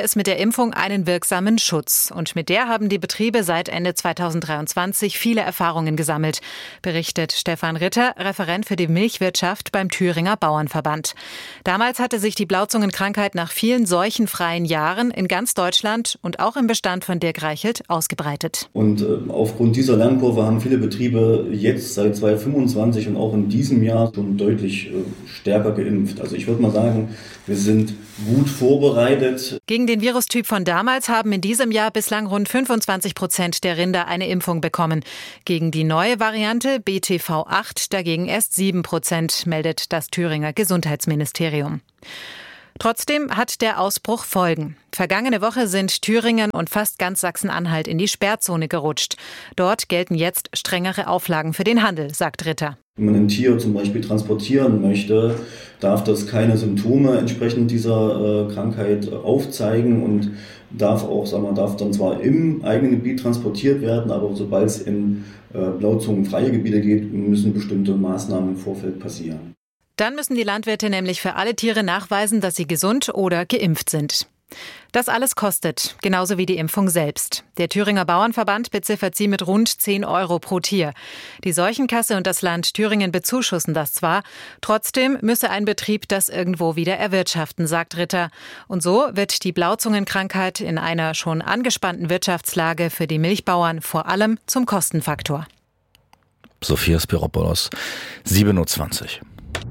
es mit der Impfung einen wirksamen Schutz. Und mit der haben die Betriebe seit Ende zweitausenddreiundzwanzig viele Erfahrungen gesammelt, berichtet Stefan Ritter, Referent für die Milchwirtschaft beim Thüringer Bauernverband. Damals hatte sich die Blauzungenkrankheit nach vielen seuchenfreien Jahren in ganz Deutschland und auch im Bestand von Dirk Reichelt ausgebreitet. Und äh, aufgrund dieser Lernkurve haben viele Betriebe jetzt seit zweitausendfünfundzwanzig und auch in diesem Jahr schon deutlich äh, stärker geimpft. Also ich würde mal sagen, wir sind gut vorbereitet. Gegen den Virustyp von damals haben in diesem Jahr bislang rund fünfundzwanzig Prozent der Rinder eine Impfung bekommen. Gegen die neue Variante B T V acht dagegen erst sieben Prozent, meldet das Thüringer Gesundheitsministerium. Trotzdem hat der Ausbruch Folgen. Vergangene Woche sind Thüringen und fast ganz Sachsen-Anhalt in die Sperrzone gerutscht. Dort gelten jetzt strengere Auflagen für den Handel, sagt Ritter. Wenn man ein Tier zum Beispiel transportieren möchte, darf das keine Symptome entsprechend dieser äh, Krankheit aufzeigen und darf auch, sagen wir, darf dann zwar im eigenen Gebiet transportiert werden, aber sobald es in äh, blauzungenfreie Gebiete geht, müssen bestimmte Maßnahmen im Vorfeld passieren. Dann müssen die Landwirte nämlich für alle Tiere nachweisen, dass sie gesund oder geimpft sind. Das alles kostet, genauso wie die Impfung selbst. Der Thüringer Bauernverband beziffert sie mit rund zehn Euro pro Tier. Die Seuchenkasse und das Land Thüringen bezuschussen das zwar, trotzdem müsse ein Betrieb das irgendwo wieder erwirtschaften, sagt Ritter. Und so wird die Blauzungenkrankheit in einer schon angespannten Wirtschaftslage für die Milchbauern vor allem zum Kostenfaktor. Sophia Spiropoulos, sieben Uhr zwanzig.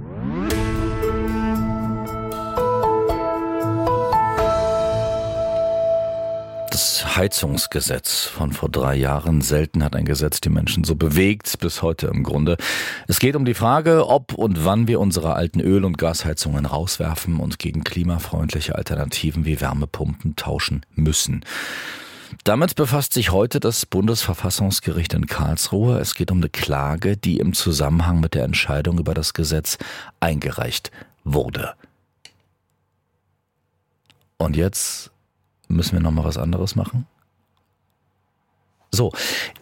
Das Heizungsgesetz von vor drei Jahren. Selten hat ein Gesetz die Menschen so bewegt, bis heute im Grunde. Es geht um die Frage, ob und wann wir unsere alten Öl- und Gasheizungen rauswerfen und gegen klimafreundliche Alternativen wie Wärmepumpen tauschen müssen. Damit befasst sich heute das Bundesverfassungsgericht in Karlsruhe. Es geht um eine Klage, die im Zusammenhang mit der Entscheidung über das Gesetz eingereicht wurde. Und jetzt müssen wir noch mal was anderes machen? So,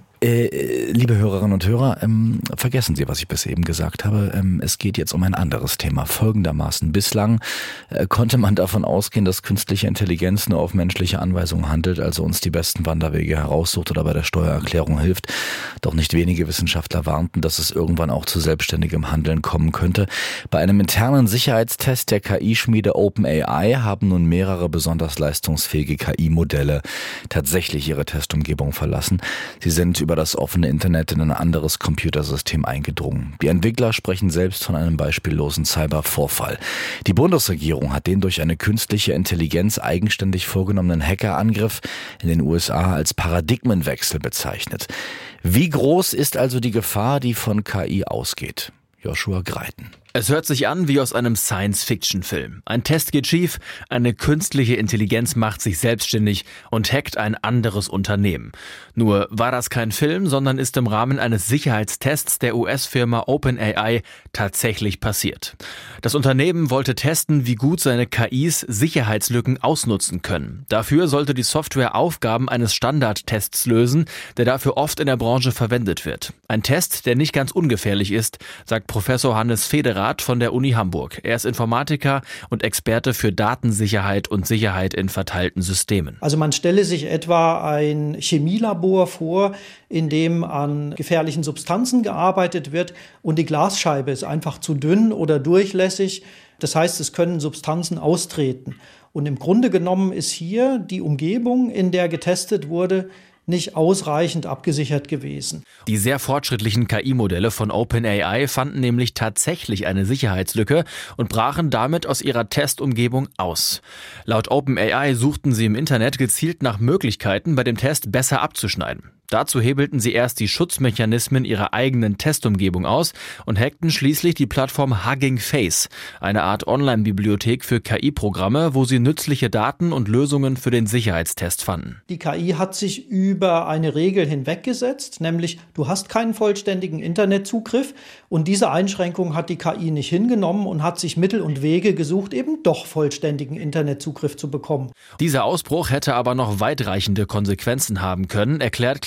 äh, liebe Hörerinnen und Hörer, ähm, vergessen Sie, was ich bis eben gesagt habe. Ähm, es geht jetzt um ein anderes Thema. Folgendermaßen: Bislang äh, konnte man davon ausgehen, dass künstliche Intelligenz nur auf menschliche Anweisungen handelt, also uns die besten Wanderwege heraussucht oder bei der Steuererklärung hilft. Doch nicht wenige Wissenschaftler warnten, dass es irgendwann auch zu selbstständigem Handeln kommen könnte. Bei einem internen Sicherheitstest der K I-Schmiede OpenAI haben nun mehrere besonders leistungsfähige K I-Modelle tatsächlich ihre Testumgebung verlassen. Sie sind über das offene Internet in ein anderes Computersystem eingedrungen. Die Entwickler sprechen selbst von einem beispiellosen Cybervorfall. Die Bundesregierung hat den durch eine künstliche Intelligenz eigenständig vorgenommenen Hackerangriff in den U S A als Paradigmenwechsel bezeichnet. Wie groß ist also die Gefahr, die von K I ausgeht? Joshua Greiten. Es hört sich an wie aus einem Science-Fiction-Film. Ein Test geht schief, eine künstliche Intelligenz macht sich selbstständig und hackt ein anderes Unternehmen. Nur war das kein Film, sondern ist im Rahmen eines Sicherheitstests der U S-Firma OpenAI tatsächlich passiert. Das Unternehmen wollte testen, wie gut seine K Is Sicherheitslücken ausnutzen können. Dafür sollte die Software Aufgaben eines Standardtests lösen, der dafür oft in der Branche verwendet wird. Ein Test, der nicht ganz ungefährlich ist, sagt Professor Hannes Federer von der Uni Hamburg. Er ist Informatiker und Experte für Datensicherheit und Sicherheit in verteilten Systemen. Also man stelle sich etwa ein Chemielabor vor, in dem an gefährlichen Substanzen gearbeitet wird und die Glasscheibe ist einfach zu dünn oder durchlässig. Das heißt, es können Substanzen austreten. Und im Grunde genommen ist hier die Umgebung, in der getestet wurde, nicht ausreichend abgesichert gewesen. Die sehr fortschrittlichen K I-Modelle von OpenAI fanden nämlich tatsächlich eine Sicherheitslücke und brachen damit aus ihrer Testumgebung aus. Laut OpenAI suchten sie im Internet gezielt nach Möglichkeiten, bei dem Test besser abzuschneiden. Dazu hebelten sie erst die Schutzmechanismen ihrer eigenen Testumgebung aus und hackten schließlich die Plattform Hugging Face, eine Art Online-Bibliothek für K I-Programme, wo sie nützliche Daten und Lösungen für den Sicherheitstest fanden. Die K I hat sich über eine Regel hinweggesetzt, nämlich du hast keinen vollständigen Internetzugriff, und diese Einschränkung hat die K I nicht hingenommen und hat sich Mittel und Wege gesucht, eben doch vollständigen Internetzugriff zu bekommen. Dieser Ausbruch hätte aber noch weitreichende Konsequenzen haben können, erklärt Klaus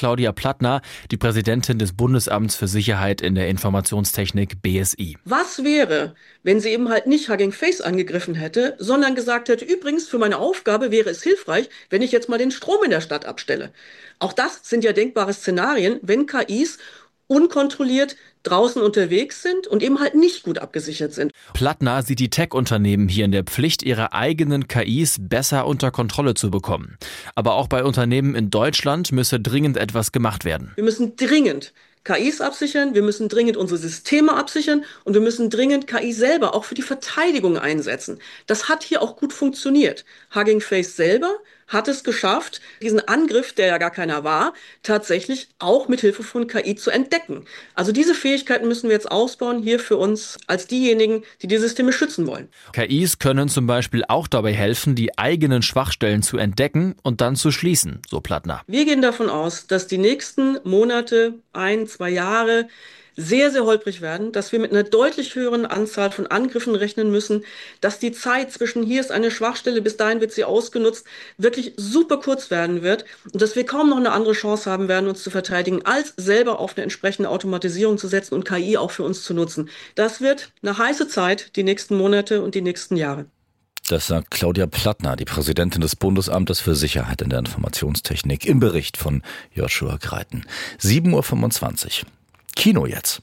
Claudia Plattner, die Präsidentin des Bundesamts für Sicherheit in der Informationstechnik B S I. Was wäre, wenn sie eben halt nicht Hugging Face angegriffen hätte, sondern gesagt hätte, übrigens für meine Aufgabe wäre es hilfreich, wenn ich jetzt mal den Strom in der Stadt abstelle. Auch das sind ja denkbare Szenarien, wenn K Is unkontrolliert draußen unterwegs sind und eben halt nicht gut abgesichert sind. Plattner sieht die Tech-Unternehmen hier in der Pflicht, ihre eigenen K Is besser unter Kontrolle zu bekommen. Aber auch bei Unternehmen in Deutschland müsse dringend etwas gemacht werden. Wir müssen dringend K Is absichern, wir müssen dringend unsere Systeme absichern und wir müssen dringend K I selber auch für die Verteidigung einsetzen. Das hat hier auch gut funktioniert. Hugging Face selber hat es geschafft, diesen Angriff, der ja gar keiner war, tatsächlich auch mit Hilfe von K I zu entdecken. Also diese Fähigkeiten müssen wir jetzt ausbauen, hier für uns als diejenigen, die die Systeme schützen wollen. K Is können zum Beispiel auch dabei helfen, die eigenen Schwachstellen zu entdecken und dann zu schließen, so Plattner. Wir gehen davon aus, dass die nächsten Monate, ein, zwei Jahre sehr, sehr holprig werden, dass wir mit einer deutlich höheren Anzahl von Angriffen rechnen müssen, dass die Zeit zwischen hier ist eine Schwachstelle, bis dahin wird sie ausgenutzt, wirklich super kurz werden wird und dass wir kaum noch eine andere Chance haben werden, uns zu verteidigen, als selber auf eine entsprechende Automatisierung zu setzen und K I auch für uns zu nutzen. Das wird eine heiße Zeit, die nächsten Monate und die nächsten Jahre. Das sagt Claudia Plattner, die Präsidentin des Bundesamtes für Sicherheit in der Informationstechnik, im Bericht von Joshua Greiten. sieben Uhr fünfundzwanzig. Kino jetzt.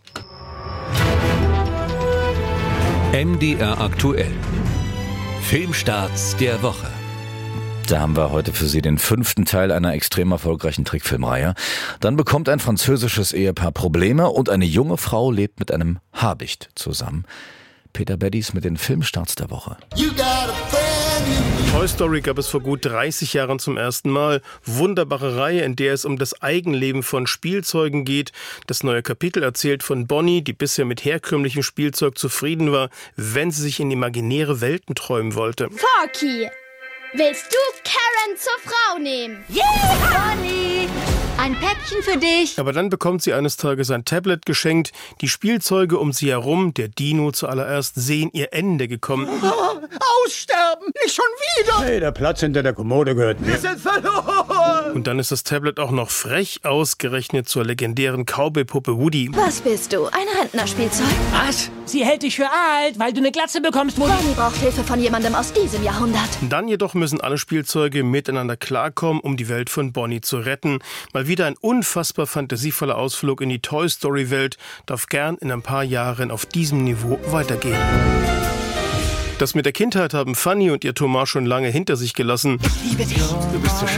M D R aktuell. Filmstarts der Woche. Da haben wir heute für Sie den fünften Teil einer extrem erfolgreichen Trickfilmreihe. Dann bekommt ein französisches Ehepaar Probleme und eine junge Frau lebt mit einem Habicht zusammen. Peter Beddies mit den Filmstarts der Woche. Toy Story gab es vor gut dreißig Jahren zum ersten Mal. Wunderbare Reihe, in der es um das Eigenleben von Spielzeugen geht. Das neue Kapitel erzählt von Bonnie, die bisher mit herkömmlichem Spielzeug zufrieden war, wenn sie sich in imaginäre Welten träumen wollte. Forky, willst du Karen zur Frau nehmen? Yeah! Bonnie! Ein Päckchen für dich. Aber dann bekommt sie eines Tages ein Tablet geschenkt. Die Spielzeuge um sie herum, der Dino zuallererst, sehen ihr Ende gekommen. Oh, aussterben! Nicht schon wieder! Hey, der Platz hinter der Kommode gehört mir. Wir sind verloren! Und dann ist das Tablet auch noch frech ausgerechnet zur legendären Cowboy-Puppe Woody. Was bist du? Ein Rentnerspielzeug? Was? Sie hält dich für alt, weil du eine Glatze bekommst, Woody. Bonnie braucht Hilfe von jemandem aus diesem Jahrhundert. Dann jedoch müssen alle Spielzeuge miteinander klarkommen, um die Welt von Bonnie zu retten. Mal wieder ein unfassbar fantasievoller Ausflug in die Toy-Story-Welt darf gern in ein paar Jahren auf diesem Niveau weitergehen. Das mit der Kindheit haben Fanny und ihr Thomas schon lange hinter sich gelassen. Ich liebe dich. Du bist so schön.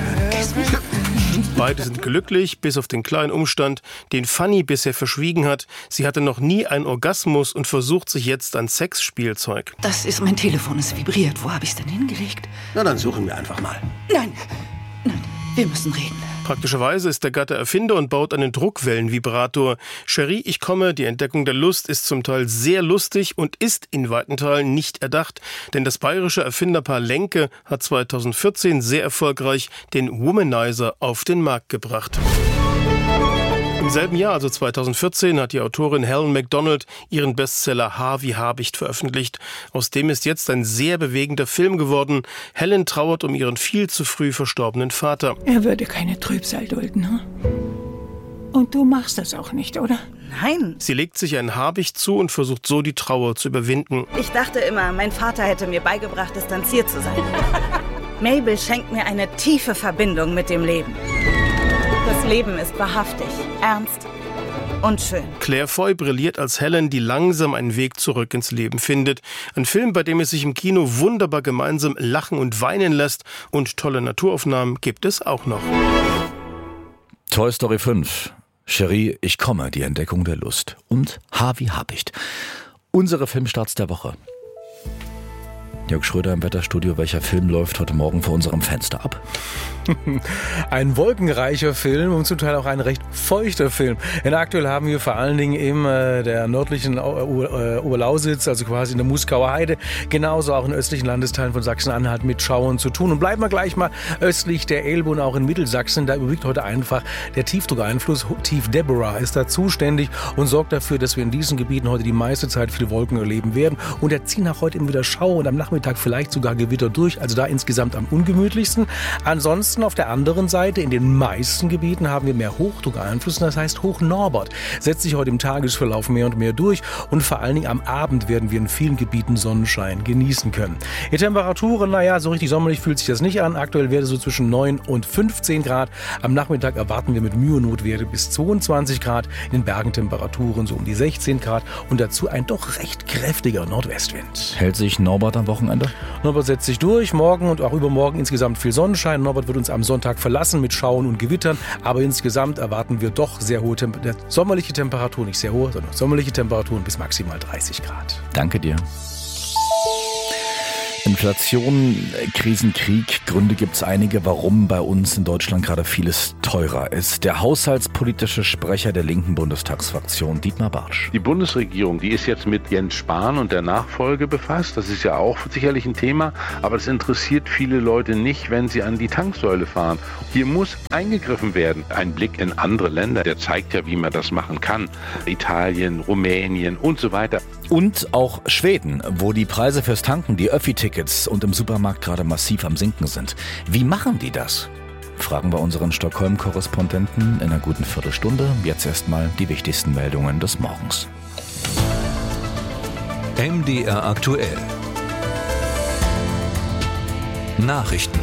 Beide sind glücklich, bis auf den kleinen Umstand, den Fanny bisher verschwiegen hat. Sie hatte noch nie einen Orgasmus und versucht sich jetzt an Sexspielzeug. Das ist mein Telefon, es vibriert. Wo habe ich es denn hingelegt? Na, dann suchen wir einfach mal. Nein, nein, wir müssen reden. Praktischerweise ist der Gatte Erfinder und baut einen Druckwellenvibrator. Cherie, ich komme, die Entdeckung der Lust ist zum Teil sehr lustig und ist in weiten Teilen nicht erdacht, denn das bayerische Erfinderpaar Lenke hat zweitausendvierzehn sehr erfolgreich den Womanizer auf den Markt gebracht. Im selben Jahr, also zweitausendvierzehn, hat die Autorin Helen MacDonald ihren Bestseller Haar wie Habicht veröffentlicht. Aus dem ist jetzt ein sehr bewegender Film geworden. Helen trauert um ihren viel zu früh verstorbenen Vater. Er würde keine Trübsal dulden, hm? Und du machst das auch nicht, oder? Nein. Sie legt sich ein Habicht zu und versucht so die Trauer zu überwinden. Ich dachte immer, mein Vater hätte mir beigebracht, distanziert zu sein. Mabel schenkt mir eine tiefe Verbindung mit dem Leben. Das Leben ist wahrhaftig, ernst und schön. Claire Foy brilliert als Helen, die langsam einen Weg zurück ins Leben findet. Ein Film, bei dem es sich im Kino wunderbar gemeinsam lachen und weinen lässt. Und tolle Naturaufnahmen gibt es auch noch. Toy Story fünf. Cherie, ich komme, die Entdeckung der Lust. Und Haar wie Habicht. Unsere Filmstarts der Woche. Jörg Schröder im Wetterstudio, welcher Film läuft heute Morgen vor unserem Fenster ab? Ein wolkenreicher Film und zum Teil auch ein recht feuchter Film. Denn aktuell haben wir vor allen Dingen in äh, der nördlichen äh, Oberlausitz, also quasi in der Muskauer Heide, genauso auch in östlichen Landesteilen von Sachsen-Anhalt mit Schauern zu tun. Und bleiben wir gleich mal östlich der Elbe und auch in Mittelsachsen. Da überwiegt heute einfach der Tiefdruckeinfluss. Tief Deborah ist da zuständig und sorgt dafür, dass wir in diesen Gebieten heute die meiste Zeit viel Wolken erleben werden. Und da ziehen auch heute immer wieder Schauer und am Nachmittag Nachmittag vielleicht sogar Gewitter durch, also da insgesamt am ungemütlichsten. Ansonsten auf der anderen Seite, in den meisten Gebieten haben wir mehr Hochdruckeinflüsse, das heißt Hoch-Norbert setzt sich heute im Tagesverlauf mehr und mehr durch und vor allen Dingen am Abend werden wir in vielen Gebieten Sonnenschein genießen können. Die Temperaturen, naja, so richtig sommerlich fühlt sich das nicht an. Aktuell Werte so zwischen neun und fünfzehn Grad. Am Nachmittag erwarten wir mit Mühe und Not Werte bis zweiundzwanzig Grad. In den Bergen Temperaturen so um die sechzehn Grad und dazu ein doch recht kräftiger Nordwestwind. Hält sich Norbert am Wochenende? Norbert setzt sich durch. Morgen und auch übermorgen insgesamt viel Sonnenschein. Norbert wird uns am Sonntag verlassen mit Schauen und Gewittern. Aber insgesamt erwarten wir doch sehr hohe Temperaturen. Sommerliche Temperaturen, nicht sehr hohe, sondern sommerliche Temperaturen bis maximal dreißig Grad. Danke dir. Inflation, Krisenkrieg, Gründe gibt es einige, warum bei uns in Deutschland gerade vieles teurer ist. Der haushaltspolitische Sprecher der linken Bundestagsfraktion, Dietmar Bartsch. Die Bundesregierung, die ist jetzt mit Jens Spahn und der Nachfolge befasst. Das ist ja auch sicherlich ein Thema, aber es interessiert viele Leute nicht, wenn sie an die Tanksäule fahren. Hier muss eingegriffen werden. Ein Blick in andere Länder, der zeigt ja, wie man das machen kann. Italien, Rumänien und so weiter. Und auch Schweden, wo die Preise fürs Tanken, die Öffi-Tickets und im Supermarkt gerade massiv am Sinken sind. Wie machen die das? Fragen wir unseren Stockholm-Korrespondenten in einer guten Viertelstunde. Jetzt erstmal die wichtigsten Meldungen des Morgens. M D R aktuell. Nachrichten.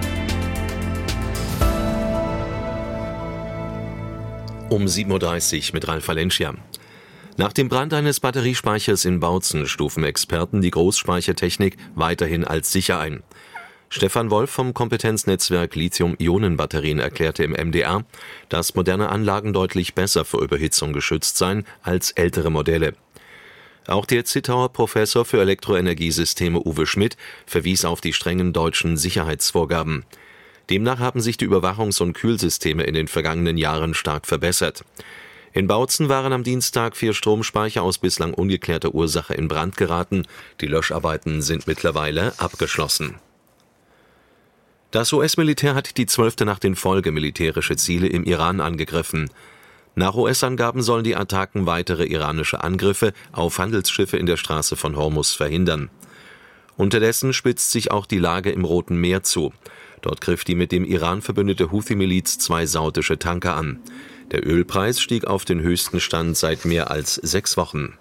Um sieben Uhr dreißig mit Ralf Valencia. Nach dem Brand eines Batteriespeichers in Bautzen stufen Experten die Großspeichertechnik weiterhin als sicher ein. Stefan Wolf vom Kompetenznetzwerk Lithium-Ionen-Batterien erklärte im M D R, dass moderne Anlagen deutlich besser vor Überhitzung geschützt seien als ältere Modelle. Auch der Zittauer Professor für Elektroenergiesysteme Uwe Schmidt verwies auf die strengen deutschen Sicherheitsvorgaben. Demnach haben sich die Überwachungs- und Kühlsysteme in den vergangenen Jahren stark verbessert. In Bautzen waren am Dienstag vier Stromspeicher aus bislang ungeklärter Ursache in Brand geraten. Die Löscharbeiten sind mittlerweile abgeschlossen. Das U S-Militär hat die zwölfte Nacht in Folge militärische Ziele im Iran angegriffen. Nach U S-Angaben sollen die Attacken weitere iranische Angriffe auf Handelsschiffe in der Straße von Hormuz verhindern. Unterdessen spitzt sich auch die Lage im Roten Meer zu. Dort griff die mit dem Iran verbündete Houthi-Miliz zwei saudische Tanker an. Der Ölpreis stieg auf den höchsten Stand seit mehr als sechs Wochen.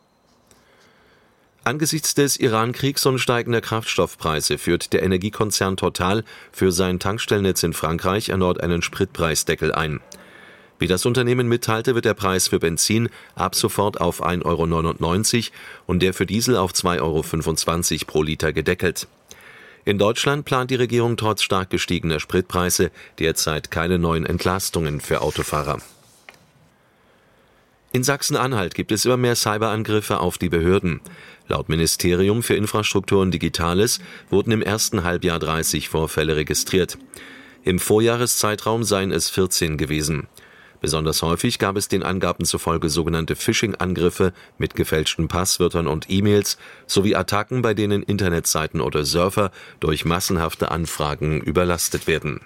Angesichts des Iran-Kriegs und steigender Kraftstoffpreise führt der Energiekonzern Total für sein Tankstellennetz in Frankreich erneut einen Spritpreisdeckel ein. Wie das Unternehmen mitteilte, wird der Preis für Benzin ab sofort auf ein Euro neunundneunzig und der für Diesel auf zwei Euro fünfundzwanzig pro Liter gedeckelt. In Deutschland plant die Regierung trotz stark gestiegener Spritpreise derzeit keine neuen Entlastungen für Autofahrer. In Sachsen-Anhalt gibt es immer mehr Cyberangriffe auf die Behörden. Laut Ministerium für Infrastruktur und Digitales wurden im ersten Halbjahr dreißig Vorfälle registriert. Im Vorjahreszeitraum seien es vierzehn gewesen. Besonders häufig gab es den Angaben zufolge sogenannte Phishing-Angriffe mit gefälschten Passwörtern und E-Mails sowie Attacken, bei denen Internetseiten oder Surfer durch massenhafte Anfragen überlastet werden.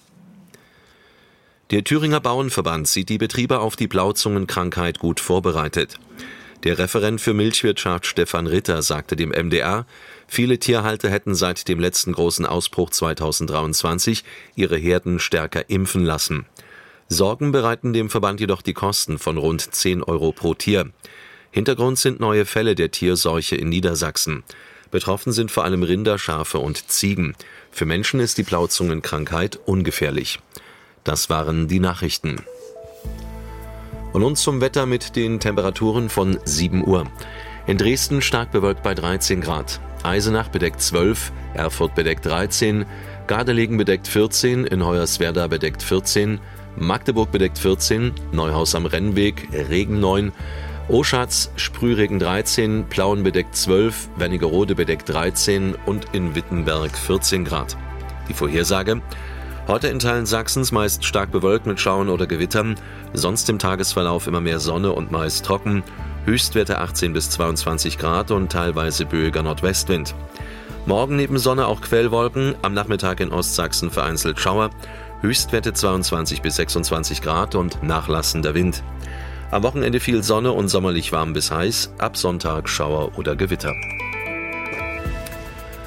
Der Thüringer Bauernverband sieht die Betriebe auf die Blauzungenkrankheit gut vorbereitet. Der Referent für Milchwirtschaft Stefan Ritter sagte dem M D R, viele Tierhalter hätten seit dem letzten großen Ausbruch zweitausenddreiundzwanzig ihre Herden stärker impfen lassen. Sorgen bereiten dem Verband jedoch die Kosten von rund zehn Euro pro Tier. Hintergrund sind neue Fälle der Tierseuche in Niedersachsen. Betroffen sind vor allem Rinder, Schafe und Ziegen. Für Menschen ist die Blauzungenkrankheit ungefährlich. Das waren die Nachrichten. Und nun zum Wetter mit den Temperaturen von sieben Uhr. In Dresden stark bewölkt bei dreizehn Grad. Eisenach bedeckt zwölf, Erfurt bedeckt dreizehn, Gardelegen bedeckt vierzehn, in Hoyerswerda bedeckt vierzehn, Magdeburg bedeckt vierzehn, Neuhaus am Rennweg, Regen neun, Oschatz, Sprühregen dreizehn, Plauen bedeckt zwölf, Wernigerode bedeckt dreizehn und in Wittenberg vierzehn Grad. Die Vorhersage: Heute in Teilen Sachsens meist stark bewölkt mit Schauern oder Gewittern, sonst im Tagesverlauf immer mehr Sonne und meist trocken, Höchstwerte achtzehn bis zweiundzwanzig Grad und teilweise böiger Nordwestwind. Morgen neben Sonne auch Quellwolken, am Nachmittag in Ostsachsen vereinzelt Schauer, Höchstwerte zweiundzwanzig bis sechsundzwanzig Grad und nachlassender Wind. Am Wochenende viel Sonne und sommerlich warm bis heiß, ab Sonntag Schauer oder Gewitter.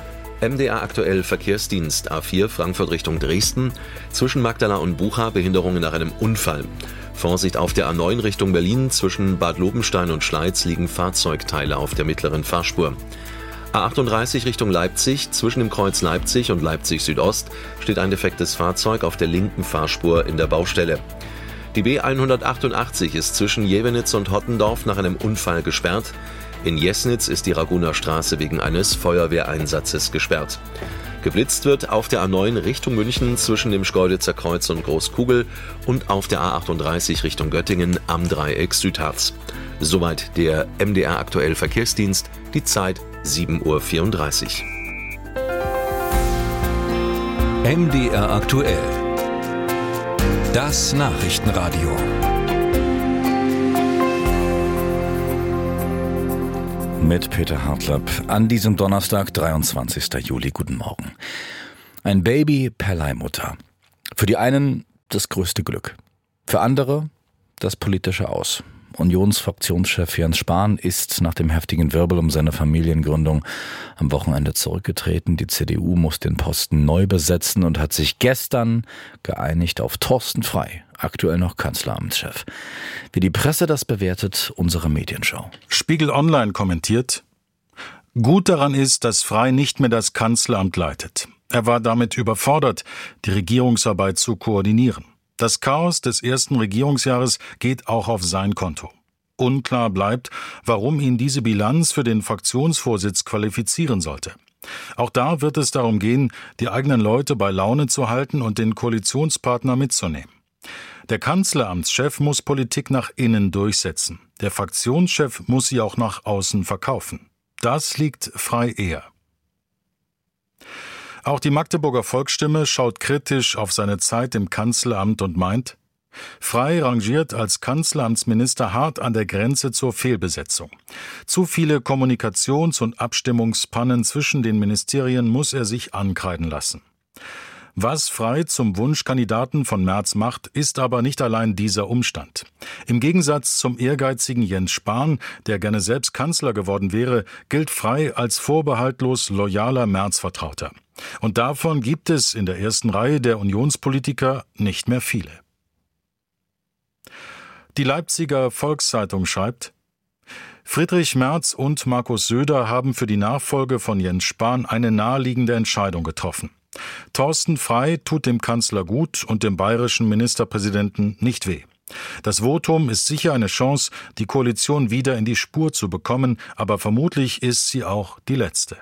M D R aktuell Verkehrsdienst A vier Frankfurt Richtung Dresden. Zwischen Magdala und Bucha Behinderungen nach einem Unfall. Vorsicht auf der A neun Richtung Berlin. Zwischen Bad Lobenstein und Schleiz liegen Fahrzeugteile auf der mittleren Fahrspur. A achtunddreißig Richtung Leipzig. Zwischen dem Kreuz Leipzig und Leipzig Südost steht ein defektes Fahrzeug auf der linken Fahrspur in der Baustelle. Die B hundertachtundachtzig ist zwischen Jevenitz und Hottendorf nach einem Unfall gesperrt. In Jesnitz ist die Raguner Straße wegen eines Feuerwehreinsatzes gesperrt. Geblitzt wird auf der A neun Richtung München zwischen dem Schkeuditzer Kreuz und Großkugel und auf der A achtunddreißig Richtung Göttingen am Dreieck Südharz. Soweit der M D R aktuell Verkehrsdienst, die Zeit sieben Uhr vierunddreißig. M D R aktuell. Das Nachrichtenradio. Mit Peter Hartlapp an diesem Donnerstag, dreiundzwanzigsten Juli. Guten Morgen. Ein Baby per Leihmutter. Für die einen das größte Glück. Für andere das politische Aus. Unionsfraktionschef Jens Spahn ist nach dem heftigen Wirbel um seine Familiengründung am Wochenende zurückgetreten. Die C D U muss den Posten neu besetzen und hat sich gestern geeinigt auf Thorsten Frey, aktuell noch Kanzleramtschef. Wie die Presse das bewertet, unsere Medienschau. Spiegel Online kommentiert: Gut daran ist, dass Frey nicht mehr das Kanzleramt leitet. Er war damit überfordert, die Regierungsarbeit zu koordinieren. Das Chaos des ersten Regierungsjahres geht auch auf sein Konto. Unklar bleibt, warum ihn diese Bilanz für den Fraktionsvorsitz qualifizieren sollte. Auch da wird es darum gehen, die eigenen Leute bei Laune zu halten und den Koalitionspartner mitzunehmen. Der Kanzleramtschef muss Politik nach innen durchsetzen. Der Fraktionschef muss sie auch nach außen verkaufen. Das liegt Frey eher. Auch die Magdeburger Volksstimme schaut kritisch auf seine Zeit im Kanzleramt und meint, Frey rangiert als Kanzleramtsminister hart an der Grenze zur Fehlbesetzung. Zu viele Kommunikations- und Abstimmungspannen zwischen den Ministerien muss er sich ankreiden lassen. Was Frey zum Wunschkandidaten von Merz macht, ist aber nicht allein dieser Umstand. Im Gegensatz zum ehrgeizigen Jens Spahn, der gerne selbst Kanzler geworden wäre, gilt Frey als vorbehaltlos loyaler Merz-Vertrauter. Und davon gibt es in der ersten Reihe der Unionspolitiker nicht mehr viele. Die Leipziger Volkszeitung schreibt: Friedrich Merz und Markus Söder haben für die Nachfolge von Jens Spahn eine naheliegende Entscheidung getroffen. Thorsten Frey tut dem Kanzler gut und dem bayerischen Ministerpräsidenten nicht weh. Das Votum ist sicher eine Chance, die Koalition wieder in die Spur zu bekommen, aber vermutlich ist sie auch die letzte.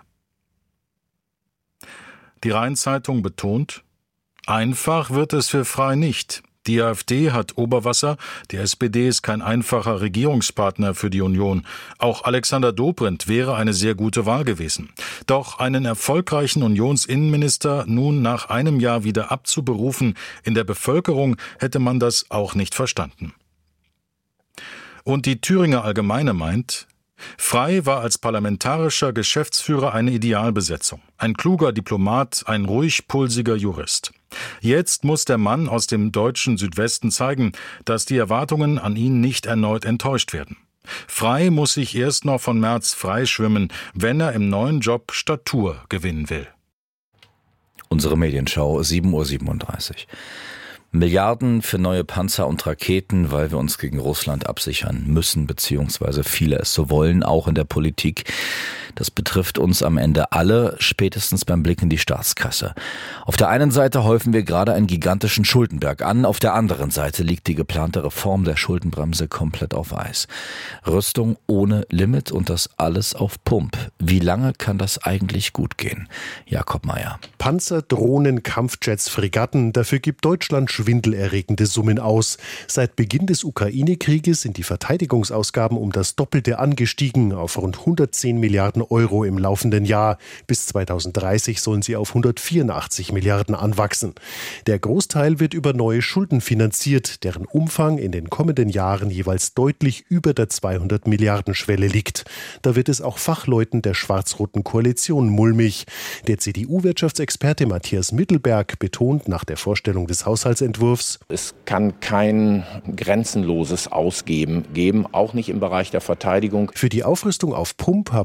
Die Rhein-Zeitung betont: Einfach wird es für Frey nicht. Die AfD hat Oberwasser, die S P D ist kein einfacher Regierungspartner für die Union. Auch Alexander Dobrindt wäre eine sehr gute Wahl gewesen. Doch einen erfolgreichen Unionsinnenminister nun nach einem Jahr wieder abzuberufen, in der Bevölkerung hätte man das auch nicht verstanden. Und die Thüringer Allgemeine meint, Frey war als parlamentarischer Geschäftsführer eine Idealbesetzung. Ein kluger Diplomat, ein ruhig pulsiger Jurist. Jetzt muss der Mann aus dem deutschen Südwesten zeigen, dass die Erwartungen an ihn nicht erneut enttäuscht werden. Frey muss sich erst noch von Merz freischwimmen, wenn er im neuen Job Statur gewinnen will. Unsere Medienschau, sieben Uhr siebenunddreißig. Milliarden für neue Panzer und Raketen, weil wir uns gegen Russland absichern müssen, beziehungsweise viele es so wollen, auch in der Politik. Das betrifft uns am Ende alle, spätestens beim Blick in die Staatskasse. Auf der einen Seite häufen wir gerade einen gigantischen Schuldenberg an, auf der anderen Seite liegt die geplante Reform der Schuldenbremse komplett auf Eis. Rüstung ohne Limit und das alles auf Pump. Wie lange kann das eigentlich gut gehen? Jakob Mayer. Panzer, Drohnen, Kampfjets, Fregatten, dafür gibt Deutschland schwindelerregende Summen aus. Seit Beginn des Ukraine-Krieges sind die Verteidigungsausgaben um das Doppelte angestiegen, auf rund hundertzehn Milliarden Euro im laufenden Jahr. Bis zweitausenddreißig sollen sie auf hundertvierundachtzig Milliarden anwachsen. Der Großteil wird über neue Schulden finanziert, deren Umfang in den kommenden Jahren jeweils deutlich über der zweihundert Milliarden Schwelle liegt. Da wird es auch Fachleuten der schwarz-roten Koalition mulmig. Der C D U-Wirtschaftsexperte Matthias Mittelberg betont nach der Vorstellung des Haushaltsentwurfs: Es kann kein grenzenloses Ausgeben geben, auch nicht im Bereich der Verteidigung. Für die Aufrüstung auf Pump haben Union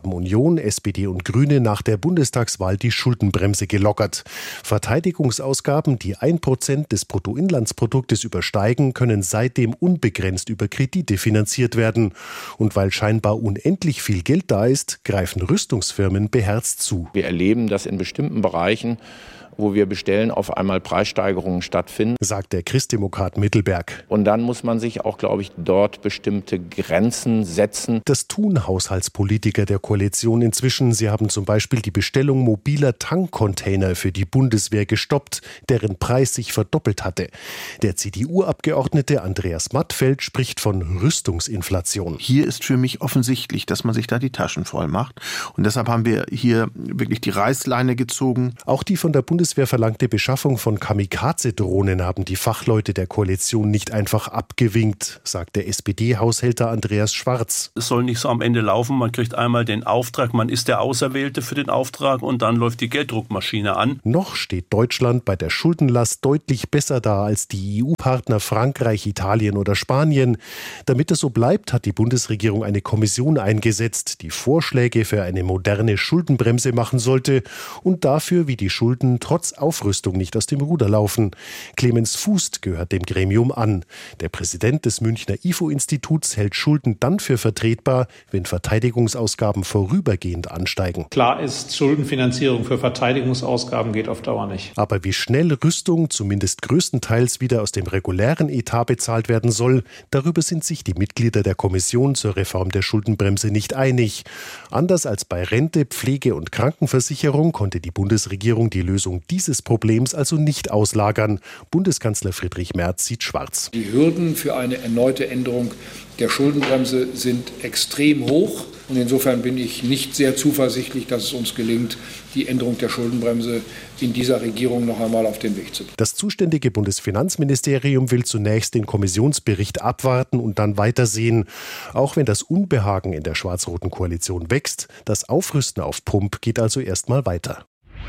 Union, S P D und Grüne nach der Bundestagswahl die Schuldenbremse gelockert. Verteidigungsausgaben, die ein Prozent des Bruttoinlandsproduktes übersteigen, können seitdem unbegrenzt über Kredite finanziert werden. Und weil scheinbar unendlich viel Geld da ist, greifen Rüstungsfirmen beherzt zu. Wir erleben, dass in bestimmten Bereichen, wo wir bestellen, auf einmal Preissteigerungen stattfinden, sagt der Christdemokrat Mittelberg. Und dann muss man sich auch, glaube ich, dort bestimmte Grenzen setzen. Das tun Haushaltspolitiker der Koalition inzwischen. Sie haben zum Beispiel die Bestellung mobiler Tankcontainer für die Bundeswehr gestoppt, deren Preis sich verdoppelt hatte. Der C D U-Abgeordnete Andreas Mattfeld spricht von Rüstungsinflation. Hier ist für mich offensichtlich, dass man sich da die Taschen voll macht. Und deshalb haben wir hier wirklich die Reißleine gezogen. Auch die von der Bundeswehr verlangte Beschaffung von Kamikaze-Drohnen haben die Fachleute der Koalition nicht einfach abgewinkt, sagt der S P D-Haushälter Andreas Schwarz. Es soll nicht so am Ende laufen, man kriegt einmal den Auftrag, man ist der Auserwählte für den Auftrag und dann läuft die Gelddruckmaschine an. Noch steht Deutschland bei der Schuldenlast deutlich besser da als die E U-Partner Frankreich, Italien oder Spanien. Damit es so bleibt, hat die Bundesregierung eine Kommission eingesetzt, die Vorschläge für eine moderne Schuldenbremse machen sollte und dafür, wie die Schulden trotz trotz Aufrüstung nicht aus dem Ruder laufen. Clemens Fußt gehört dem Gremium an. Der Präsident des Münchner I F O-Instituts hält Schulden dann für vertretbar, wenn Verteidigungsausgaben vorübergehend ansteigen. Klar ist, Schuldenfinanzierung für Verteidigungsausgaben geht auf Dauer nicht. Aber wie schnell Rüstung zumindest größtenteils wieder aus dem regulären Etat bezahlt werden soll, darüber sind sich die Mitglieder der Kommission zur Reform der Schuldenbremse nicht einig. Anders als bei Rente, Pflege und Krankenversicherung konnte die Bundesregierung die Lösung dieses Problems also nicht auslagern. Bundeskanzler Friedrich Merz sieht schwarz. Die Hürden für eine erneute Änderung der Schuldenbremse sind extrem hoch. Und insofern bin ich nicht sehr zuversichtlich, dass es uns gelingt, die Änderung der Schuldenbremse in dieser Regierung noch einmal auf den Weg zu bringen. Das zuständige Bundesfinanzministerium will zunächst den Kommissionsbericht abwarten und dann weitersehen. Auch wenn das Unbehagen in der schwarz-roten Koalition wächst, das Aufrüsten auf Pump geht also erstmal weiter.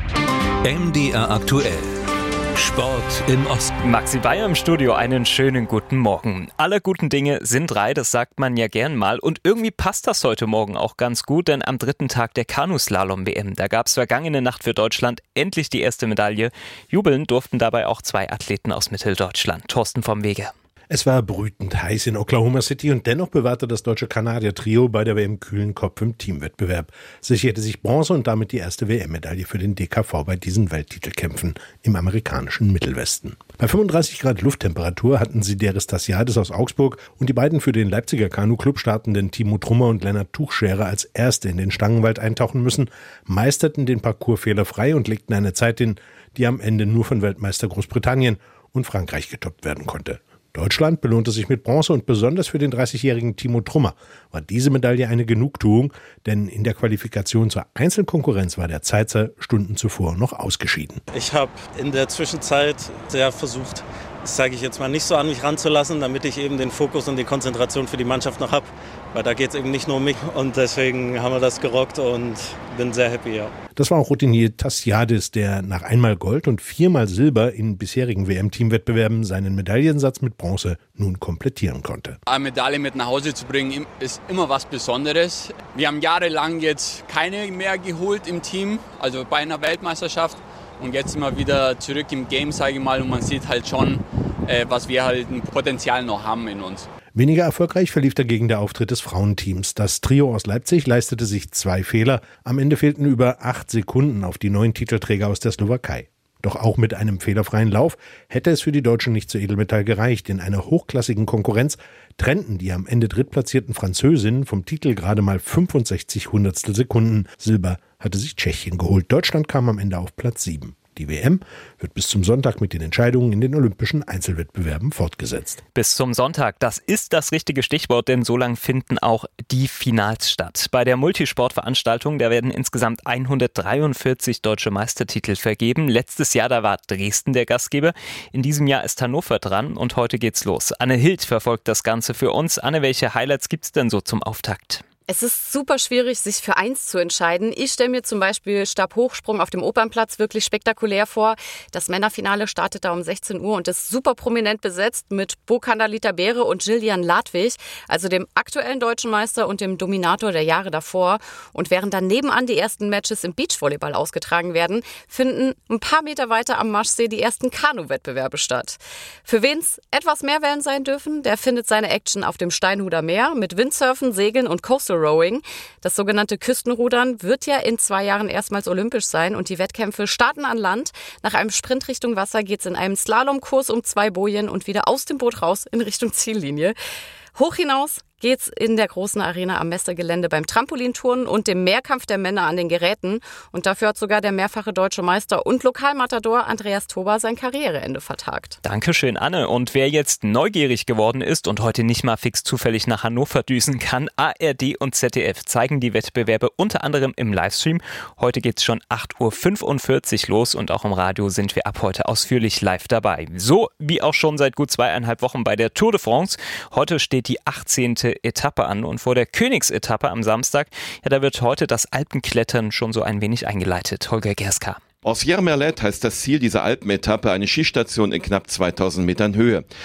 M D R aktuell. Sport im Osten. Maxi Bayer im Studio, einen schönen guten Morgen. Alle guten Dinge sind drei, das sagt man ja gern mal. Und irgendwie passt das heute Morgen auch ganz gut, denn am dritten Tag der Kanuslalom-W M, da gab es vergangene Nacht für Deutschland endlich die erste Medaille. Jubeln durften dabei auch zwei Athleten aus Mitteldeutschland. Thorsten vom Wege. Es war brütend heiß in Oklahoma City und dennoch bewahrte das deutsche Kanadier-Trio bei der W M kühlen Kopf im Teamwettbewerb. Sicherte sich Bronze und damit die erste W M-Medaille für den D K V bei diesen Welttitelkämpfen im amerikanischen Mittelwesten. Bei fünfunddreißig Grad Lufttemperatur hatten Sideris Tassiadis aus Augsburg und die beiden für den Leipziger Kanu-Club startenden Timo Trummer und Lennart Tuchscherer als Erste in den Stangenwald eintauchen müssen, meisterten den Parcours fehlerfrei und legten eine Zeit hin, die am Ende nur von Weltmeister Großbritannien und Frankreich getoppt werden konnte. Deutschland belohnte sich mit Bronze und besonders für den dreißigjährigen Timo Trummer war diese Medaille eine Genugtuung, denn in der Qualifikation zur Einzelkonkurrenz war der Zeitzer Stunden zuvor noch ausgeschieden. Ich habe in der Zwischenzeit sehr versucht, das zeige ich jetzt mal nicht so an mich ranzulassen, damit ich eben den Fokus und die Konzentration für die Mannschaft noch habe, weil da geht es eben nicht nur um mich und deswegen haben wir das gerockt und bin sehr happy, ja. Das war auch Routinier Tassiadis, der nach einmal Gold und viermal Silber in bisherigen W M-Teamwettbewerben seinen Medaillensatz mit Bronze nun komplettieren konnte. Eine Medaille mit nach Hause zu bringen, ist immer was Besonderes. Wir haben jahrelang jetzt keine mehr geholt im Team, also bei einer Weltmeisterschaft. Und jetzt sind wir wieder zurück im Game, sage ich mal, und man sieht halt schon, äh, was wir halt ein Potenzial noch haben in uns. Weniger erfolgreich verlief dagegen der Auftritt des Frauenteams. Das Trio aus Leipzig leistete sich zwei Fehler. Am Ende fehlten über acht Sekunden auf die neuen Titelträger aus der Slowakei. Doch auch mit einem fehlerfreien Lauf hätte es für die Deutschen nicht zur Edelmetall gereicht. In einer hochklassigen Konkurrenz trennten die am Ende drittplatzierten Französinnen vom Titel gerade mal fünfundsechzig Hundertstel Sekunden. Silber hatte sich Tschechien geholt. Deutschland kam am Ende auf Platz sieben. Die W M wird bis zum Sonntag mit den Entscheidungen in den olympischen Einzelwettbewerben fortgesetzt. Bis zum Sonntag, das ist das richtige Stichwort, denn so lang finden auch die Finals statt. Bei der Multisportveranstaltung, da werden insgesamt hundertdreiundvierzig deutsche Meistertitel vergeben. Letztes Jahr, da war Dresden der Gastgeber. In diesem Jahr ist Hannover dran und heute geht's los. Anne Hild verfolgt das Ganze für uns. Anne, welche Highlights gibt's denn so zum Auftakt? Es ist super schwierig, sich für eins zu entscheiden. Ich stelle mir zum Beispiel Stabhochsprung auf dem Opernplatz wirklich spektakulär vor. Das Männerfinale startet da um sechzehn Uhr und ist super prominent besetzt mit Bo-Kandalita Behre und Gillian Ladwig, also dem aktuellen deutschen Meister und dem Dominator der Jahre davor. Und während dann nebenan die ersten Matches im Beachvolleyball ausgetragen werden, finden ein paar Meter weiter am Maschsee die ersten Kanu-Wettbewerbe statt. Für wen es etwas mehr Wellen sein dürfen, der findet seine Action auf dem Steinhuder Meer mit Windsurfen, Segeln und Coastal Rowing. Das sogenannte Küstenrudern wird ja in zwei Jahren erstmals olympisch sein und die Wettkämpfe starten an Land. Nach einem Sprint Richtung Wasser geht es in einem Slalomkurs um zwei Bojen und wieder aus dem Boot raus in Richtung Ziellinie. Hoch hinaus geht's in der großen Arena am Messegelände beim Trampolinturnen und dem Mehrkampf der Männer an den Geräten. Und dafür hat sogar der mehrfache deutsche Meister und Lokalmatador Andreas Toba sein Karriereende vertagt. Dankeschön, Anne. Und wer jetzt neugierig geworden ist und heute nicht mal fix zufällig nach Hannover düsen kann, A R D und Z D F zeigen die Wettbewerbe unter anderem im Livestream. Heute geht's schon acht Uhr fünfundvierzig los und auch im Radio sind wir ab heute ausführlich live dabei. So wie auch schon seit gut zweieinhalb Wochen bei der Tour de France. Heute steht die achtzehnte Etappe an und vor der Königsetappe am Samstag, ja, da wird heute das Alpenklettern schon so ein wenig eingeleitet. Holger Gerska. Ancière-Merlet heißt das Ziel dieser Alpenetappe, eine Skistation in knapp zweitausend Metern Höhe.